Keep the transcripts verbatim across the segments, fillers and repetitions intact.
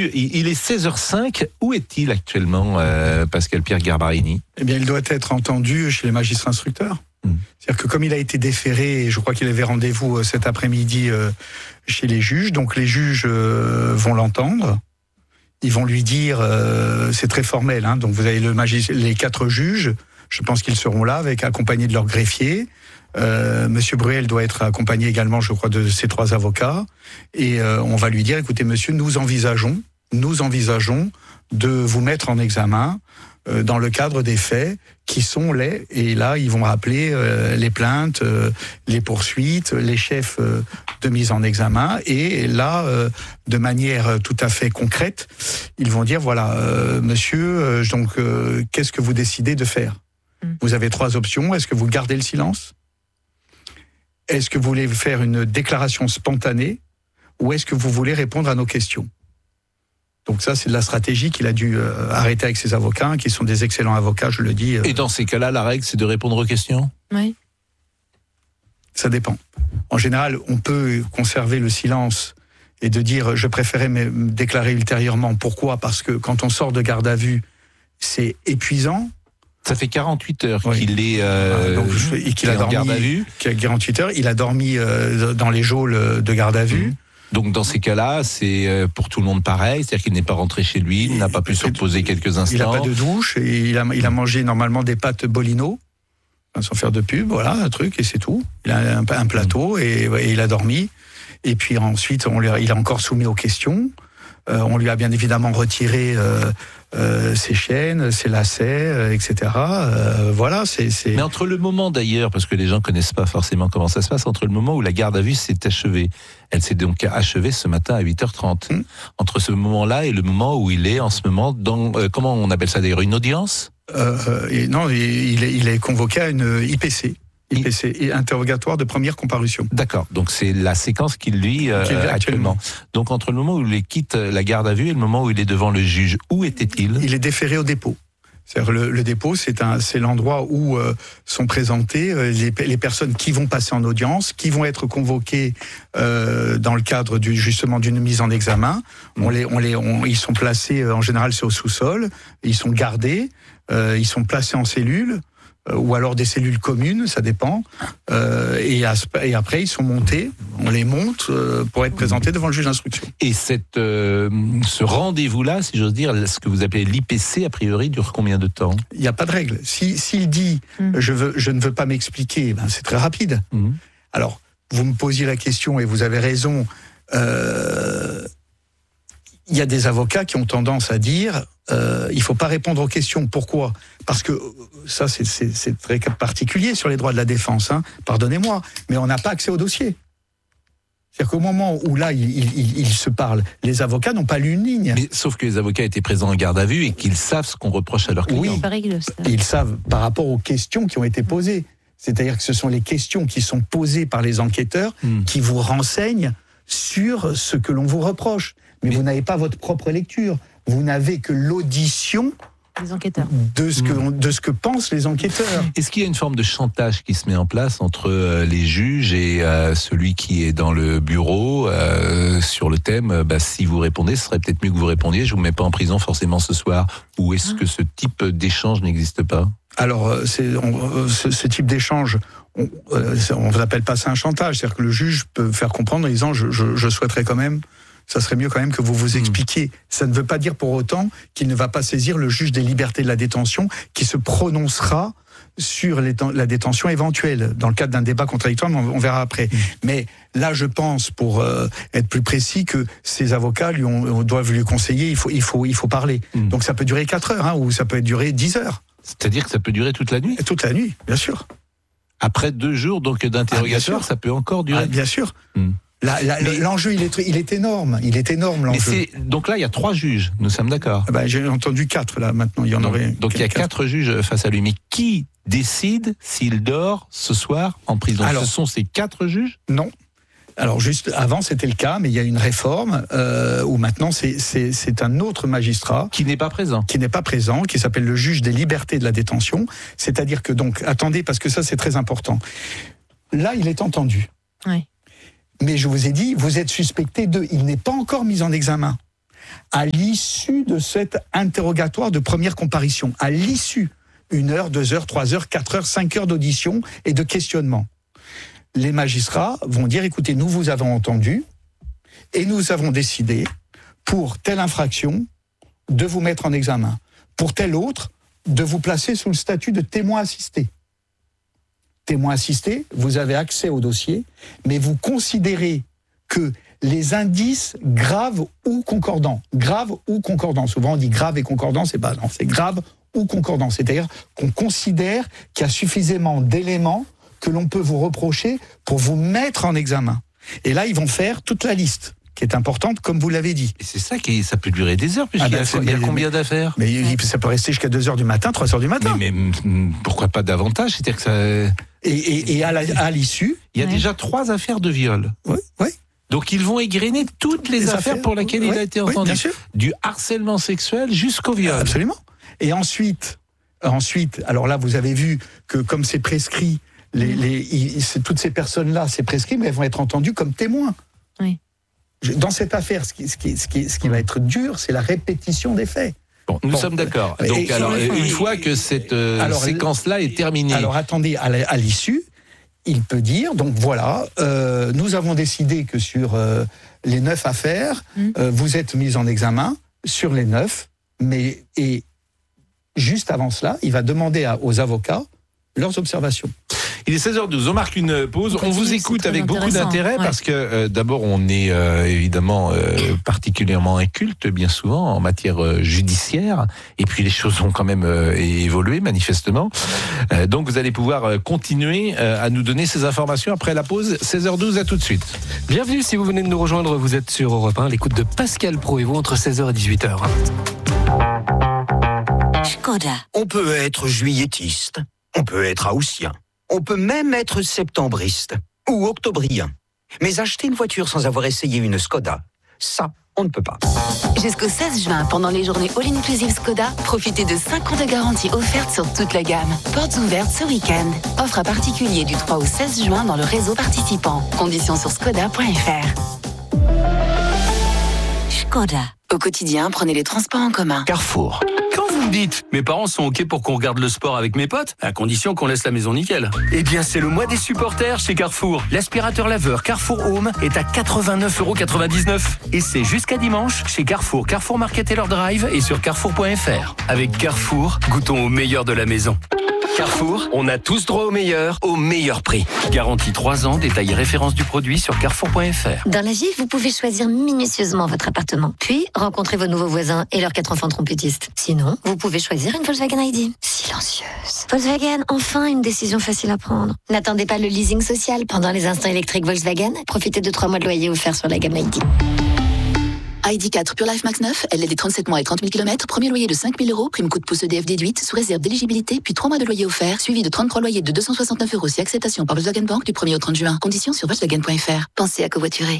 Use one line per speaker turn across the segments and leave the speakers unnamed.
entendu. Il est seize heures cinq. Où est-il actuellement, euh, Pascal-Pierre Garbarini ?
Eh bien, il doit être entendu chez les magistrats instructeurs. Mmh. C'est-à-dire que comme il a été déféré, je crois qu'il avait rendez-vous cet après-midi euh, chez les juges, donc les juges euh, vont l'entendre. Ils vont lui dire, euh, c'est très formel, hein, donc vous avez le magis- les quatre juges, je pense qu'ils seront là, avec accompagnés de leur greffier. Euh, Monsieur Bruel doit être accompagné également, je crois, de ses trois avocats. Et euh, on va lui dire, écoutez, monsieur, nous envisageons, nous envisageons de vous mettre en examen euh, dans le cadre des faits qui sont les... Et là, ils vont rappeler euh, les plaintes, euh, les poursuites, les chefs euh, de mise en examen. Et là, euh, de manière tout à fait concrète, ils vont dire, voilà, euh, monsieur, euh, donc, euh, qu'est-ce que vous décidez de faire ? mmh. Vous avez trois options. Est-ce que vous gardez le silence ? Est-ce que vous voulez faire une déclaration spontanée ou est-ce que vous voulez répondre à nos questions ? Donc ça, c'est de la stratégie qu'il a dû euh, arrêter avec ses avocats, qui sont des excellents avocats, je le dis. Euh...
Et dans ces cas-là, la règle, c'est de répondre aux questions ?
Oui.
Ça dépend. En général, on peut conserver le silence et de dire « je préférais me déclarer ultérieurement ». Pourquoi ? Parce que quand on sort de garde à vue, c'est épuisant.
Ça fait quarante-huit heures oui. qu'il est,
euh, Donc, je, et qu'il a dormi,
garde à vue.
Qu'il a quarante-huit heures, il a dormi euh, dans les geôles de garde à vue. Mmh.
Donc dans ces cas-là, c'est pour tout le monde pareil, c'est-à-dire qu'il n'est pas rentré chez lui, il n'a pas pu se reposer quelques instants.
Il n'a pas de douche, et il a, il a mangé normalement des pâtes Bolino, sans faire de pub, voilà, un truc, et c'est tout. Il a un, un plateau, et, et il a dormi. Et puis ensuite, on lui a, il a encore soumis aux questions. Euh, on lui a bien évidemment retiré euh, euh, ses chaînes, ses lacets, euh, et cetera. Euh, voilà, c'est, c'est...
Mais entre le moment d'ailleurs, parce que les gens connaissent pas forcément comment ça se passe, entre le moment où la garde à vue s'est achevée, elle s'est donc achevée ce matin à huit heures trente. Mmh. Entre ce moment-là et le moment où il est en ce moment dans, euh, comment on appelle ça d'ailleurs, une audience ?
euh, et Non, il est, il est convoqué à une I P C. I P C, interrogatoire de première comparution.
D'accord, donc c'est la séquence qu'il lit euh, actuellement. actuellement. Donc entre le moment où il quitte la garde à vue et le moment où il est devant le juge, où était-il ?
Il est déféré au dépôt. C'est-à-dire le, le dépôt, c'est, un, c'est l'endroit où euh, sont présentées euh, les, les personnes qui vont passer en audience, qui vont être convoquées euh, dans le cadre du, justement d'une mise en examen. Mmh. On les, on les, on, ils sont placés, euh, en général c'est au sous-sol, ils sont gardés, euh, ils sont placés en cellules, ou alors des cellules communes, ça dépend. Euh, et, à, et après, ils sont montés, on les monte euh, pour être présentés devant le juge d'instruction.
Et cette, euh, ce rendez-vous-là, si j'ose dire, ce que vous appelez l'I P C, a priori, dure combien de temps ?
Il n'y a pas de règle. Si, s'il dit mmh. je, veux, je ne veux pas m'expliquer, ben c'est très rapide. Mmh. Alors, vous me posiez la question et vous avez raison. Euh, il y a des avocats qui ont tendance à dire euh, il ne faut pas répondre aux questions. Pourquoi ? Parce que ça, c'est, c'est, c'est très particulier sur les droits de la défense. Hein. Pardonnez-moi, mais on n'a pas accès au dossier. C'est-à-dire qu'au moment où là, ils il, il, il se parlent, les avocats n'ont pas lu une ligne.
Mais, sauf que les avocats étaient présents en garde à vue et qu'ils savent ce qu'on reproche à leurs clients.
Oui, ils savent par rapport aux questions qui ont été posées. C'est-à-dire que ce sont les questions qui sont posées par les enquêteurs mmh. qui vous renseignent sur ce que l'on vous reproche. Mais, Mais vous n'avez pas votre propre lecture. Vous n'avez que l'audition
des enquêteurs.
De ce que, de ce que pensent les enquêteurs.
Est-ce qu'il y a une forme de chantage qui se met en place entre euh, les juges et euh, celui qui est dans le bureau euh, sur le thème bah, si vous répondez, ce serait peut-être mieux que vous répondiez, je vous mets pas en prison forcément ce soir. Ou est-ce ah. que ce type d'échange n'existe pas ?
Alors, c'est, on, ce, ce type d'échange, on ne appelle pas ça un chantage. C'est-à-dire que le juge peut faire comprendre en disant je, je, je souhaiterais quand même... ça serait mieux quand même que vous vous expliquiez. Mmh. Ça ne veut pas dire pour autant qu'il ne va pas saisir le juge des libertés de la détention qui se prononcera sur les, la détention éventuelle. Dans le cadre d'un débat contradictoire, on, on verra après. Mmh. Mais là, je pense, pour euh, être plus précis, que ces avocats lui ont, doivent lui conseiller, il faut, il faut, il faut parler. Mmh. Donc ça peut durer quatre heures, hein, ou ça peut durer dix heures.
C'est-à-dire que ça peut durer toute la nuit ?
Toute la nuit, bien sûr.
Après deux jours donc d'interrogatoire, ah, ça peut encore durer ?
Ah, bien sûr. Mmh. La, la, mais, l'enjeu, il est, il est énorme. Il est énorme, l'enjeu.
Mais c'est, donc là, il y a trois juges, nous sommes d'accord.
Ben, j'ai entendu quatre, là, maintenant. Il y en
donc,
aurait.
Donc il y a quatre. quatre juges face à lui. Mais qui décide s'il dort ce soir en prison ? Alors, ce sont ces quatre juges ?
Non. Alors, juste avant, c'était le cas, mais il y a une réforme euh, où maintenant, c'est, c'est, c'est un autre magistrat.
Qui n'est pas présent.
Qui n'est pas présent, qui s'appelle le juge des libertés de la détention. C'est-à-dire que, donc, attendez, parce que ça, c'est très important. Là, il est entendu.
Oui.
Mais je vous ai dit, vous êtes suspecté de... Il n'est pas encore mis en examen. à l'issue de cet interrogatoire de première comparution, à l'issue, une heure, deux heures, trois heures, quatre heures, cinq heures d'audition et de questionnement, les magistrats vont dire, écoutez, nous vous avons entendu et nous avons décidé, pour telle infraction, de vous mettre en examen. Pour telle autre, de vous placer sous le statut de témoin assisté. Témoin assisté, vous avez accès au dossier, mais vous considérez que les indices graves ou concordants, graves ou concordants, souvent on dit grave et concordant, c'est pas, non, c'est grave ou concordant, c'est-à-dire qu'on considère qu'il y a suffisamment d'éléments que l'on peut vous reprocher pour vous mettre en examen. Et là, ils vont faire toute la liste, qui est importante, comme vous l'avez dit.
Et c'est ça qui, ça peut durer des heures, puisqu'il ah ben, y a, il y a mais, combien d'affaires?
Mais il, ça peut rester jusqu'à deux heures du matin, trois heures du matin.
Mais, mais pourquoi pas davantage? C'est-à-dire que ça...
Et, et, et à, la, à l'issue...
Il y a
ouais.
déjà trois affaires de viol.
Oui, oui.
Donc ils vont égrener toutes les, les affaires, affaires pour lesquelles oui, il a été entendu.
Oui,
du harcèlement sexuel jusqu'au viol.
Absolument. Et ensuite, ensuite, alors là, vous avez vu que comme c'est prescrit, les, les, ils, c'est, toutes ces personnes-là, c'est prescrit, mais elles vont être entendues comme témoins.
Oui.
Dans cette affaire, ce qui, ce qui, ce qui, ce qui va être dur, c'est la répétition des faits.
Bon, nous bon, sommes d'accord. Donc, et, alors, et, une et, fois que cette euh, alors, séquence-là est terminée...
Alors, attendez, à, la, à l'issue, il peut dire, donc voilà, euh, nous avons décidé que sur euh, les neuf affaires, mmh. euh, vous êtes mis en examen sur les neuf, mais et juste avant cela, il va demander à, aux avocats leurs observations.
Il est seize heures douze, on marque une pause, on, on vous écoute avec beaucoup d'intérêt ouais. parce que euh, d'abord on est euh, évidemment euh, particulièrement inculte bien souvent en matière euh, judiciaire et puis les choses ont quand même euh, évolué manifestement. Euh, donc vous allez pouvoir euh, continuer euh, à nous donner ces informations après la pause. seize heures douze, à tout de suite.
Bienvenue si vous venez de nous rejoindre, vous êtes sur Europe un, l'écoute de Pascal Pro et vous entre seize heures et dix-huit heures.
Skoda. On peut être juilletiste, on peut être haussien. On peut même être septembriste ou octobrien. Mais acheter une voiture sans avoir essayé une Skoda, ça, on ne peut pas.
Jusqu'au seize juin, pendant les journées All-Inclusive Skoda, profitez de cinq ans de garantie offerte sur toute la gamme. Portes ouvertes ce week-end. Offre à particulier du trois au seize juin dans le réseau participant. Conditions sur skoda point f r. Skoda. Au quotidien, prenez les transports en commun.
Carrefour. Quand vous me dites, mes parents sont OK pour qu'on regarde le sport avec mes potes, à condition qu'on laisse la maison nickel. Eh bien, c'est le mois des supporters chez Carrefour. L'aspirateur laveur Carrefour Home est à quatre-vingt-neuf euros quatre-vingt-dix-neuf. Et c'est jusqu'à dimanche chez Carrefour, Carrefour Market et leur drive et sur carrefour point f r. Avec Carrefour, goûtons au meilleur de la maison. Carrefour, on a tous droit au meilleur, au meilleur prix. Garantie trois ans, détail et référence du produit sur carrefour point f r.
Dans la vie, vous pouvez choisir minutieusement votre appartement, puis rencontrer vos nouveaux voisins et leurs quatre enfants trompettistes. Sinon, vous pouvez choisir une Volkswagen I D. Silencieuse. Volkswagen, enfin une décision facile à prendre. N'attendez pas le leasing social pendant les instants électriques Volkswagen. Profitez de trois mois de loyer offerts sur la gamme I D.
I D quatre Pure Life Max neuf, L L D trente-sept mois et trente mille kilomètres, premier loyer de cinq mille euros, prime coup de pouce E D F déduite, sous réserve d'éligibilité, puis trois mois de loyer offert, suivi de trente-trois loyers de deux cent soixante-neuf euros si acceptation par Volkswagen Bank du premier au trente juin. Conditions sur volkswagen point f r. Pensez à covoiturer.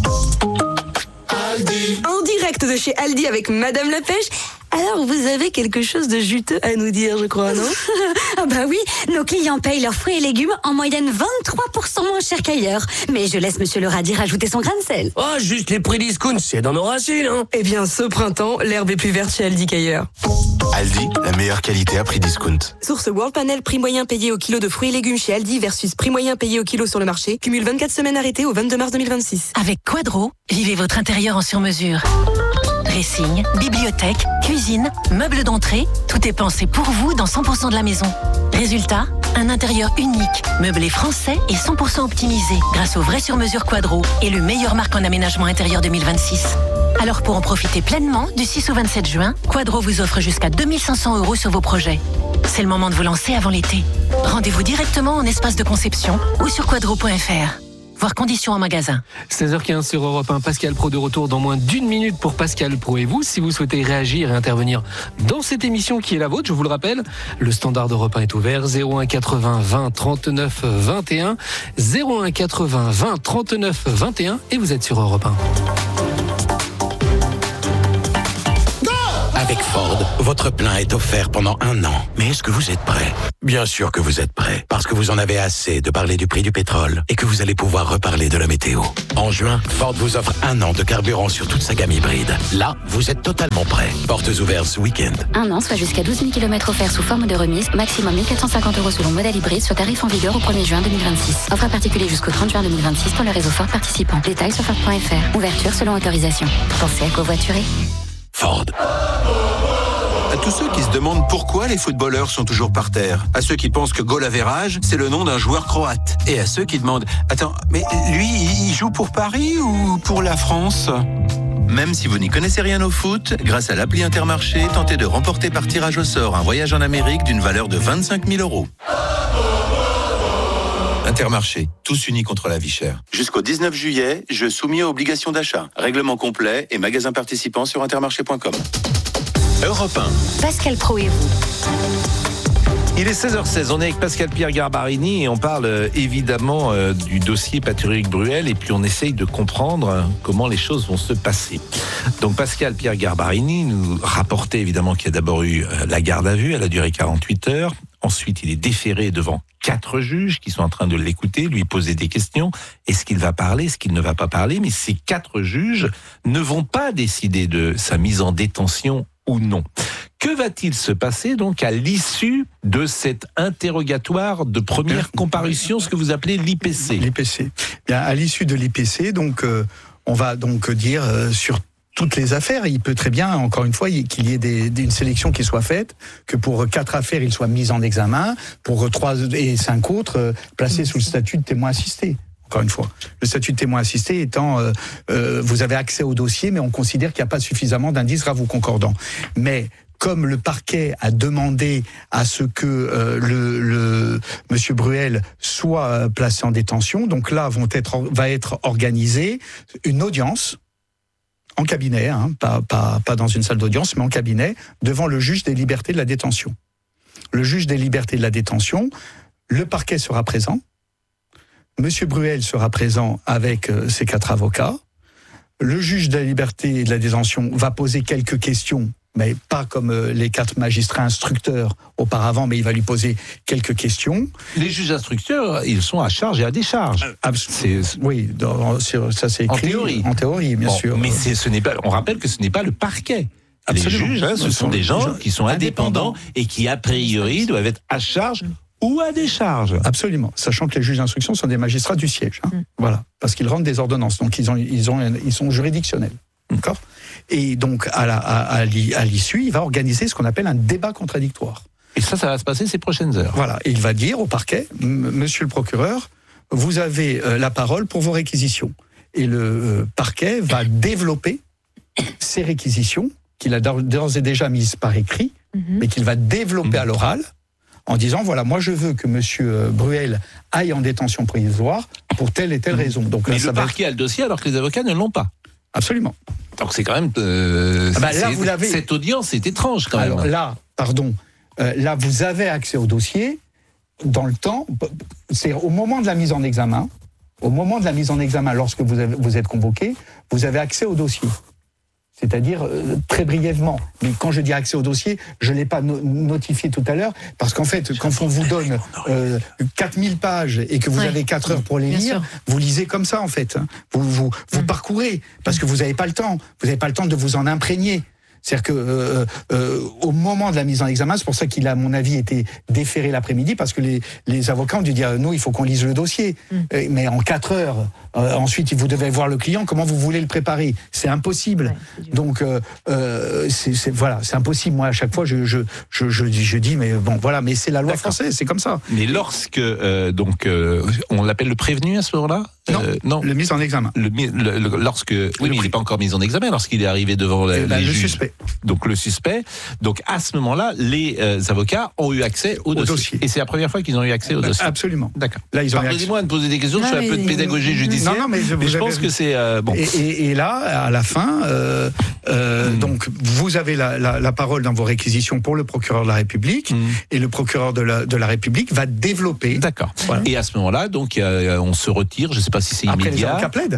Aldi. En direct de chez Aldi avec Madame La Pêche. Alors, vous avez quelque chose de juteux à nous dire, je crois, non?
Ah bah oui, nos clients payent leurs fruits et légumes en moyenne vingt-trois pour cent moins cher qu'ailleurs. Mais je laisse Monsieur le Radis rajouter son grain de sel.
Oh, juste les prix discount, c'est dans nos racines, hein.
Eh bien, ce printemps, l'herbe est plus verte chez Aldi qu'ailleurs.
Aldi, la meilleure qualité à prix discount.
Source World Panel, prix moyen payé au kilo de fruits et légumes chez Aldi versus prix moyen payé au kilo sur le marché. Cumule vingt-quatre semaines arrêtées au vingt-deux mars deux mille vingt-six.
Avec Quadro, vivez votre intérieur en sur-mesure. Dressing, bibliothèque, cuisine, meubles d'entrée, tout est pensé pour vous dans cent pour cent de la maison. Résultat, un intérieur unique, meublé français et cent pour cent optimisé grâce au vrai sur-mesure Quadro et le meilleur marque en aménagement intérieur deux mille vingt-six. Alors pour en profiter pleinement, du six au vingt-sept juin, Quadro vous offre jusqu'à deux mille cinq cents euros sur vos projets. C'est le moment de vous lancer avant l'été. Rendez-vous directement en espace de conception ou sur quadro point f r. Voir conditions en magasin.
seize heures quinze sur Europe un, Pascal Pro de retour dans moins d'une minute pour Pascal Pro et vous. Si vous souhaitez réagir et intervenir dans cette émission qui est la vôtre, je vous le rappelle, le standard d'Europe un est ouvert, zéro un quatre-vingts vingt trente-neuf vingt et un, zéro un quatre-vingts vingt trente-neuf vingt et un et vous êtes sur Europe un.
Avec Ford, votre plein est offert pendant un an. Mais est-ce que vous êtes prêt? Bien sûr que vous êtes prêt, parce que vous en avez assez de parler du prix du pétrole et que vous allez pouvoir reparler de la météo. En juin, Ford vous offre un an de carburant sur toute sa gamme hybride. Là, vous êtes totalement prêt. Portes ouvertes ce week-end.
Un an, soit jusqu'à douze mille kilomètres offerts sous forme de remise, maximum mille quatre cent cinquante euros selon modèle hybride, sur tarif en vigueur au premier juin deux mille vingt-six. Offre à particulier jusqu'au trente juin deux mille vingt-six pour le réseau Ford participant. Détails sur Ford point F R. Ouverture selon autorisation. Pensez à covoiturer.
Ford.
À tous ceux qui se demandent pourquoi les footballeurs sont toujours par terre, à ceux qui pensent que goal average, c'est le nom d'un joueur croate, et à ceux qui demandent « Attends, mais lui, il joue pour Paris ou pour la France ?» Même si vous n'y connaissez rien au foot, grâce à l'appli Intermarché, tentez de remporter par tirage au sort un voyage en Amérique d'une valeur de vingt-cinq mille euros. Intermarché, tous unis contre la vie chère. Jusqu'au dix-neuf juillet, jeu soumis à obligation d'achat. Règlement complet et magasin participant sur intermarché point com. Europe un.
Pascal Pro et vous.
Il est seize heures seize, on est avec Pascal Pierre Garbarini et on parle euh, évidemment euh, du dossier Patrick Bruel et puis on essaye de comprendre euh, comment les choses vont se passer. Donc Pascal Pierre Garbarini nous rapportait évidemment qu'il y a d'abord eu euh, la garde à vue, elle a duré quarante-huit heures. Ensuite, il est déféré devant quatre juges qui sont en train de l'écouter, lui poser des questions. Est-ce qu'il va parler, est-ce qu'il ne va pas parler? Mais ces quatre juges ne vont pas décider de sa mise en détention ou non. Que va-t-il se passer donc à l'issue de cet interrogatoire de première comparution, ce que vous appelez l'I P C?
L'I P C. Bien, à l'issue de l'I P C, donc, euh, on va donc dire euh, sur toutes les affaires, il peut très bien, encore une fois, qu'il y ait des, des, une sélection qui soit faite, que pour quatre affaires, il soit mis en examen, pour trois et cinq autres, euh, placés sous le statut de témoin assisté. Encore une fois, le statut de témoin assisté étant, euh, euh, vous avez accès au dossier, mais on considère qu'il n'y a pas suffisamment d'indices graves ou concordants. Mais comme le parquet a demandé à ce que euh, le, le Monsieur Bruel soit placé en détention, donc là vont être, va être organisée une audience en cabinet, hein, pas, pas, pas dans une salle d'audience, mais en cabinet, devant le juge des libertés de la détention. Le juge des libertés de la détention, le parquet sera présent. Monsieur Bruel sera présent avec euh, ses quatre avocats. Le juge de la liberté et de la détention va poser quelques questions, mais pas comme euh, les quatre magistrats instructeurs auparavant, mais il va lui poser quelques questions.
Les juges instructeurs, ils sont à charge et à décharge.
Euh, c'est, oui, dans, ça c'est écrit.
En théorie.
En théorie, bien
bon,
sûr.
Mais c'est, ce n'est pas, on rappelle que ce n'est pas le parquet. Absolument. Les juges, hein, ce sont des gens qui sont indépendants, indépendants et qui, a priori, doivent être à charge ou à décharge.
Absolument, sachant que les juges d'instruction sont des magistrats du siège. Hein. Mm. Voilà, parce qu'ils rendent des ordonnances, donc ils, ont, ils, ont, ils sont juridictionnels. Mm. D'accord ? Et donc, à, la, à, à l'issue, il va organiser ce qu'on appelle un débat contradictoire.
Et ça, ça va se passer ces prochaines heures.
Voilà, et il va dire au parquet, monsieur le procureur, vous avez euh, la parole pour vos réquisitions. Et le euh, parquet va développer ces réquisitions, qu'il a d'ores et déjà mises par écrit, mm-hmm. mais qu'il va développer mm-hmm. à l'oral, en disant, voilà, moi je veux que monsieur Bruel aille en détention provisoire pour telle et telle raison. Donc,
mais
là,
le parquet être... a le dossier alors que les avocats ne l'ont pas.
Absolument.
Donc c'est quand même... Euh,
ah bah là, vous l'avez...
Cette audience est étrange quand
alors,
même.
Là, pardon, euh, là vous avez accès au dossier dans le temps, c'est au moment de la mise en examen, au moment de la mise en examen, lorsque vous, avez, vous êtes convoqué, vous avez accès au dossier. C'est-à-dire euh, très brièvement. Mais quand je dis accès au dossier, je ne l'ai pas no- notifié tout à l'heure, parce qu'en fait, quand on vous donne euh, quatre mille pages et que vous oui. avez quatre heures pour les Bien lire, sûr. Vous lisez comme ça en fait. Vous, vous, vous mmh. parcourez, parce que vous n'avez pas le temps. Vous n'avez pas le temps de vous en imprégner. C'est-à-dire que euh, euh, au moment de la mise en examen, c'est pour ça qu'il a, à mon avis, été déféré l'après-midi, parce que les, les avocats ont dû dire non, il faut qu'on lise le dossier. Mm. Euh, mais en quatre heures, euh, ensuite, vous devez voir le client. Comment vous voulez le préparer ? C'est impossible. Ouais, c'est Donc euh, euh, c'est, c'est voilà, c'est impossible. Moi, à chaque fois, je je je, je, dis, je dis, mais bon, voilà, mais c'est la loi D'accord. française, c'est comme ça.
Mais lorsque euh, donc euh, on l'appelle le prévenu à ce moment-là ?
Non,
euh, non,
le mise en examen.
Le, le, le, lorsque, oui, le mais il n'est pas encore mis en examen lorsqu'il est arrivé devant la,
eh ben,
les
le
juges.
Suspect.
Donc le suspect. Donc à ce moment-là, les euh, avocats ont eu accès au, au dossier. dossier. Et c'est la première fois qu'ils ont eu accès au dossier.
Absolument.
D'accord.
Là, ils ont
Pardonnez-moi de poser des questions. Non, je fais un peu de pédagogie judiciaire.
Non, non, mais je,
mais je pense que c'est euh, bon.
Et, et, et là, à la fin, euh, euh, mmh. donc vous avez la, la, la parole dans vos réquisitions pour le procureur de la République, mmh. et le procureur de la, de la République va développer.
D'accord. Voilà. Et à ce moment-là, donc euh, on se retire. Je ne sais pas si c'est
Après
immédiat.
Les avocats plaident.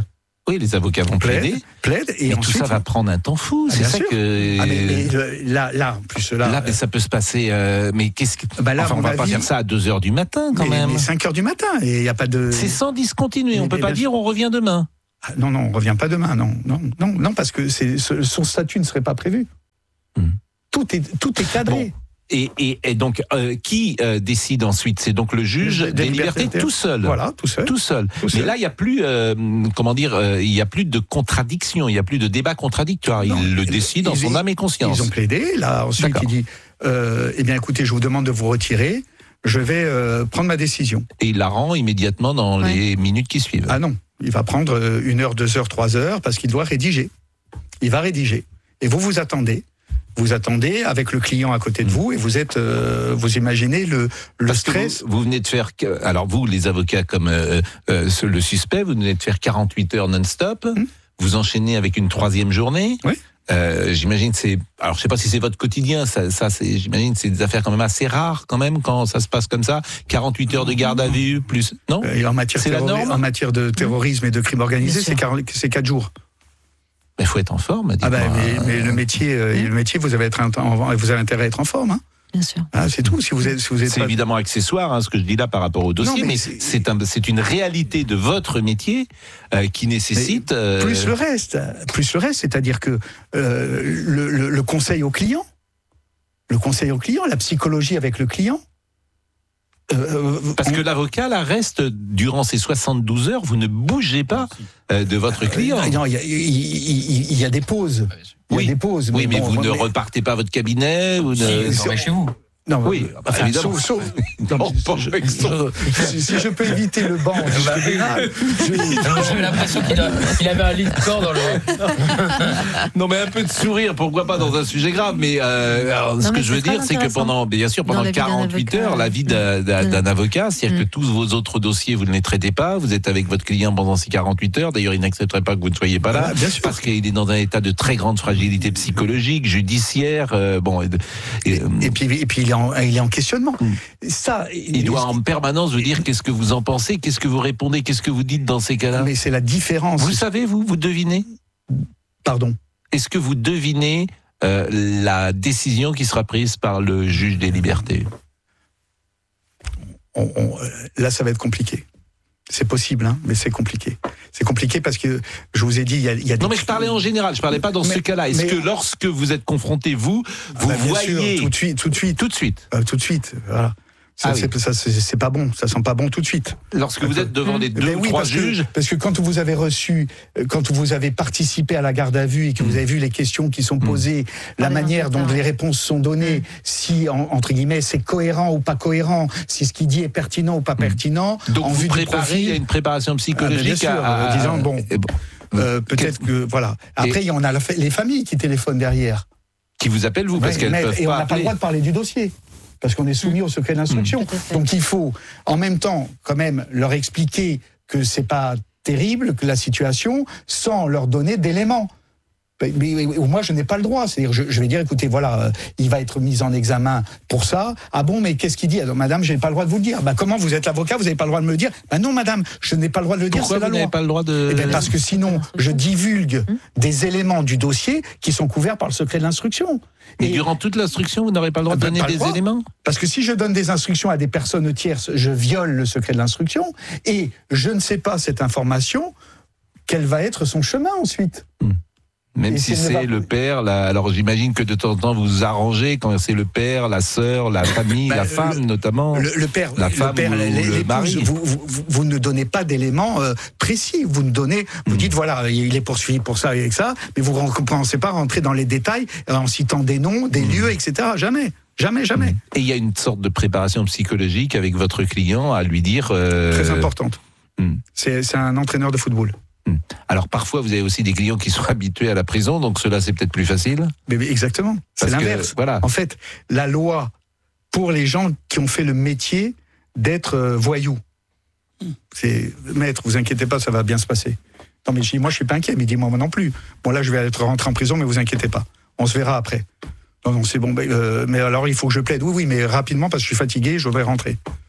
Oui, les avocats vont
plaide,
plaider.
Plaide et
mais
ensuite,
tout ça va prendre un temps fou.
Ah,
c'est
bien
ça
sûr.
que.
Ah, mais, mais, là, là, en plus là.
Là, mais ça peut se passer. Euh, mais qu'est-ce que.
Bah là,
enfin, on va
avis,
pas faire ça à deux heures du matin, quand
mais,
même.
Mais cinq heures du matin, et il y a pas de.
C'est sans discontinuer. On
mais,
peut
mais,
pas
là,
dire on revient demain.
Ah, non, non, on revient pas demain. Non, non, non, non, parce que c'est, son statut ne serait pas prévu. Hmm. Tout est, tout est cadré. Bon.
Et, et, et donc, euh, qui euh, décide ensuite? C'est donc le juge des, des libertés, libertés tout seul.
Voilà, tout seul.
Tout seul.
Tout seul.
Mais là, il n'y a plus, euh, comment dire, euh, il n'y a plus de contradiction, il n'y a plus de débat contradictoire. Non, il le décide en son âme et conscience.
Ils ont plaidé. Là, ensuite, D'accord. il dit, euh, eh bien, écoutez, je vous demande de vous retirer. Je vais euh, prendre ma décision.
Et il la rend immédiatement dans ouais. les minutes qui suivent.
Ah non, il va prendre une heure, deux heures, trois heures, parce qu'il doit rédiger. Il va rédiger. Et vous vous attendez. Vous attendez avec le client à côté de vous et vous êtes, euh, vous imaginez le, le
Parce
stress.
Que vous, vous venez de faire, alors vous, les avocats comme euh, euh, le suspect, vous venez de faire quarante-huit heures non-stop. Hum. Vous enchaînez avec une troisième journée.
Oui.
Euh, j'imagine c'est, alors je sais pas si c'est votre quotidien, ça, ça c'est, j'imagine c'est des affaires quand même assez rares quand même quand ça se passe comme ça. quarante-huit heures de garde à vue plus, non
euh, et en matière
c'est
terrori-
la norme.
En matière de terrorisme et de crime organisé, c'est, c'est quatre jours.
Mais il faut être en forme.
Ah ben, mais, mais le métier, euh, le métier, vous avez, être en, vous avez intérêt à être en forme. Hein.
Bien sûr.
Ah, c'est tout. Si vous êtes, si vous êtes
c'est
pas...
évidemment accessoire, hein, ce que je dis là par rapport au dossier, non, mais, mais c'est, c'est, un, c'est une réalité de votre métier euh, qui nécessite. Euh...
Plus le reste, plus le reste, c'est-à-dire que euh, le, le, le conseil au client, le conseil au client, la psychologie avec le client.
Euh, Parce on... que l'avocat là reste durant ces soixante-douze heures, vous ne bougez pas euh, de votre client.
Euh, non, il y, y, y, y a des pauses. Il y
oui.
a des pauses.
Oui, mais,
bon,
vous
moi,
ne
mais...
repartez pas à votre cabinet. Vous ne...
Si, vous chez vous.
Non,
oui,
bah, enfin, sauf, sauf, non, je, je, je, si, si je peux éviter le banc, je, bah, je,
j'ai l'impression qu'il a, il avait un lit de corps dans le.
Non, mais un peu de sourire, pourquoi pas dans un sujet grave. Mais euh, alors, ce non, que je veux dire, c'est que pendant, bien sûr, pendant quarante-huit heures, la vie d'un, d'un, d'un avocat, c'est-à-dire mmh. que tous vos autres dossiers, vous ne les traitez pas. Vous êtes avec votre client pendant ces quarante-huit heures. D'ailleurs, il n'accepterait pas que vous ne soyez pas là,
ah, bien sûr.
parce qu'il est dans un état de très grande fragilité psychologique, judiciaire. Euh, bon, et,
et, et puis, et puis il est en, il est en questionnement. Ça,
il, il doit en permanence vous dire qu'est-ce que vous en pensez, qu'est-ce que vous répondez, qu'est-ce que vous dites dans ces cas-là.
Mais c'est la différence.
Vous savez, vous, vous devinez.
Pardon.
Est-ce que vous devinez euh, la décision qui sera prise par le juge des libertés?
on, on, Là, ça va être compliqué. C'est possible, hein, mais c'est compliqué. C'est compliqué parce que, je vous ai dit, il y a, il y a des...
Non, mais je parlais en général, je parlais pas dans mais, ce cas-là. Est-ce mais... que lorsque vous êtes confronté, vous, vous ah bah, voyez...
Sûr, tout de suite, tout de suite.
Tout de suite.
Euh, tout de suite, voilà. Ça, ah c'est, oui. ça, c'est, c'est pas bon, ça sent pas bon tout de suite.
Lorsque vous êtes devant les deux ou oui, trois
parce
juges...
Que, parce que quand vous avez reçu, quand vous avez participé à la garde à vue et que mmh. vous avez vu les questions qui sont posées, mmh. la ah, manière dont les réponses sont données, mmh. si, en, entre guillemets, c'est cohérent ou pas cohérent, si ce qu'il dit est pertinent ou pas mmh. pertinent...
Donc
en
vous
vue
préparez,
du profil,
il y a une préparation psychologique
ah, bien sûr,
à...
en disant, bon, bon euh, peut-être que... Voilà. Après, il y en a les familles qui téléphonent derrière.
Qui vous appellent, vous, parce
ouais,
qu'elles
mais,
peuvent
et
pas
on n'a pas le droit de parler du dossier. Parce qu'on est soumis au secret d'instruction. Mmh. Donc il faut, en même temps, quand même, leur expliquer que c'est pas terrible, que la situation, sans leur donner d'éléments. Mais, mais, moi, je n'ai pas le droit. C'est-à-dire, je, je vais dire, écoutez, voilà, euh, il va être mis en examen pour ça. Ah bon, mais qu'est-ce qu'il dit? Alors, madame, je n'ai pas le droit de vous le dire. Bah, comment vous êtes l'avocat, vous n'avez pas le droit de me le dire? Bah non, madame, je n'ai pas le droit de le
Pourquoi
dire, c'est la loi.
Pourquoi vous n'avez pas le droit de...
Eh bien, parce que sinon, je divulgue des éléments du dossier qui sont couverts par le secret de l'instruction.
Et, et durant toute l'instruction, vous n'aurez pas le droit de donner des éléments?
Parce que si je donne des instructions à des personnes tierces, je viole le secret de l'instruction et je ne sais pas cette information, quel va être son chemin ensuite. Mmh.
Même
et
si c'est
va...
le père, la... alors j'imagine que de temps en temps vous vous arrangez quand c'est le père, la sœur, la famille, bah, la femme
le,
notamment.
Le, le père,
la femme
le, père,
ou,
les,
ou le mari.
Vous, vous, vous ne donnez pas d'éléments euh, précis. Vous ne donnez, vous mmh. dites voilà, il est poursuivi pour ça et ça, mais vous ne pensez pas rentrer dans les détails en citant des noms, des mmh. lieux, et cetera. Jamais. Jamais, jamais. Mmh.
Et il y a une sorte de préparation psychologique avec votre client à lui dire... Euh...
Très importante. Mmh. C'est, c'est un entraîneur de football.
Alors parfois vous avez aussi des clients qui sont habitués à la prison, donc cela c'est peut-être plus facile.
Mais, mais exactement, c'est Parce l'inverse. Que, voilà. En fait, la loi pour les gens qui ont fait le métier d'être euh, voyous, c'est maître, vous inquiétez pas, ça va bien se passer. Non mais moi je suis pas inquiet, mais dis-moi moi non plus. Bon là je vais être rentré en prison, mais vous inquiétez pas, on se verra après. Non non c'est bon, mais, euh, mais alors il faut que je plaide. Oui oui, mais rapidement parce que je suis fatigué, je vais rentrer.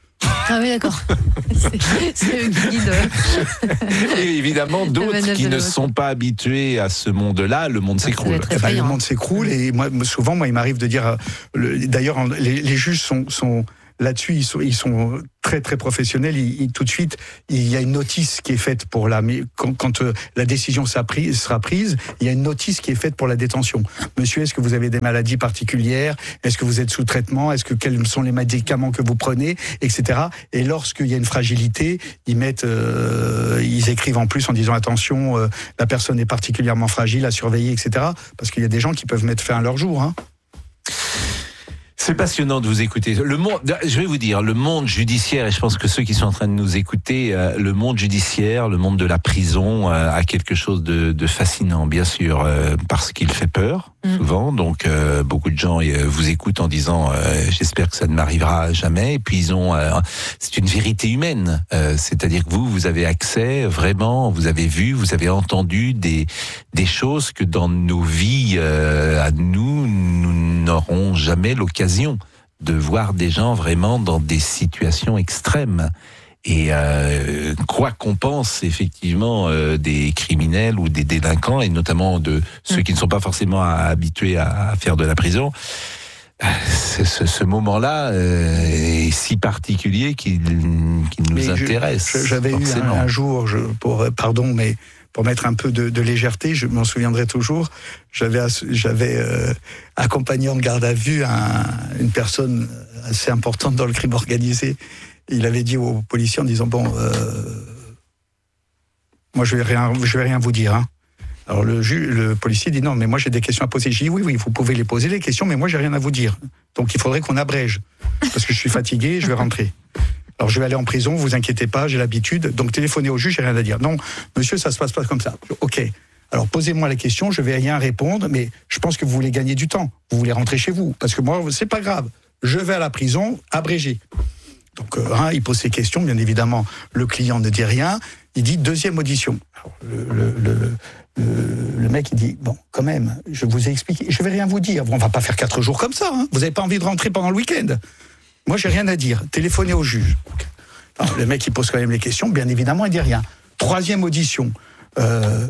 Ah oui, d'accord. c'est, c'est eux qui guident.
Et évidemment, d'autres qui ne sont pas habitués à ce monde-là, le monde s'écroule.
Eh ben, le monde s'écroule et moi, souvent, moi, il m'arrive de dire. Le, d'ailleurs, les, les juges sont, sont là-dessus, ils sont, ils sont très très professionnels. Ils, ils, tout de suite, il y a une notice qui est faite pour la. Quand, quand euh, la décision sera prise, sera prise, il y a une notice qui est faite pour la détention. Monsieur, est-ce que vous avez des maladies particulières? Est-ce que vous êtes sous traitement? Est-ce que quels sont les médicaments que vous prenez, et cetera. Et lorsqu'il y a une fragilité, ils mettent, euh, ils écrivent en plus en disant attention, euh, la personne est particulièrement fragile à surveiller, et cetera. Parce qu'il y a des gens qui peuvent mettre fin à leur jour. Hein.
C'est passionnant de vous écouter. Le monde, je vais vous dire, le monde judiciaire, et je pense que ceux qui sont en train de nous écouter, euh, le monde judiciaire, le monde de la prison euh, a quelque chose de, de fascinant, bien sûr, euh, parce qu'il fait peur, mmh. souvent. Donc, euh, beaucoup de gens euh, vous écoutent en disant euh, « j'espère que ça ne m'arrivera jamais ». Et puis, ils ont, euh, c'est une vérité humaine. Euh, c'est-à-dire que vous, vous avez accès, vraiment, vous avez vu, vous avez entendu des, des choses que dans nos vies, euh, à nous, nous n'aurons jamais l'occasion de voir des gens vraiment dans des situations extrêmes. Et euh, quoi qu'on pense effectivement euh, des criminels ou des délinquants, et notamment de ceux qui ne sont pas forcément habitués à, à faire de la prison, ce, ce moment-là euh, est si particulier qu'il, qu'il nous mais intéresse.
Je, j'avais forcément. eu un, un jour, je, pour, pardon, mais pour mettre un peu de, de légèreté, je m'en souviendrai toujours, j'avais, j'avais euh, accompagné en garde à vue un, une personne assez importante dans le crime organisé. Il avait dit aux policiers en disant, bon, euh, moi je vais rien, je vais rien vous dire. Hein. Alors le, ju- le policier dit, non, mais moi j'ai des questions à poser. J'ai dit, oui, oui, vous pouvez les poser les questions, mais moi j'ai rien à vous dire. Donc il faudrait qu'on abrège, parce que je suis fatigué, je vais rentrer. Alors je vais aller en prison, vous inquiétez pas, j'ai l'habitude. Donc téléphonez au juge, j'ai rien à dire. Non, monsieur, ça se passe pas comme ça. Ok. Alors posez-moi la question, je vais rien répondre, mais je pense que vous voulez gagner du temps. Vous voulez rentrer chez vous, parce que moi, c'est pas grave. Je vais à la prison, abrégé. Donc euh, hein, il pose ses questions, bien évidemment. Le client ne dit rien. Il dit deuxième audition. Alors, le, le, le, le, le mec il dit bon, quand même, je vous ai expliqué, je vais rien vous dire. Bon, on va pas faire quatre jours comme ça. Hein. Vous avez pas envie de rentrer pendant le week-end. Moi, j'ai rien à dire. Téléphonez au juge. Alors, le mec, il pose quand même les questions. Bien évidemment, il dit rien. Troisième audition. Euh...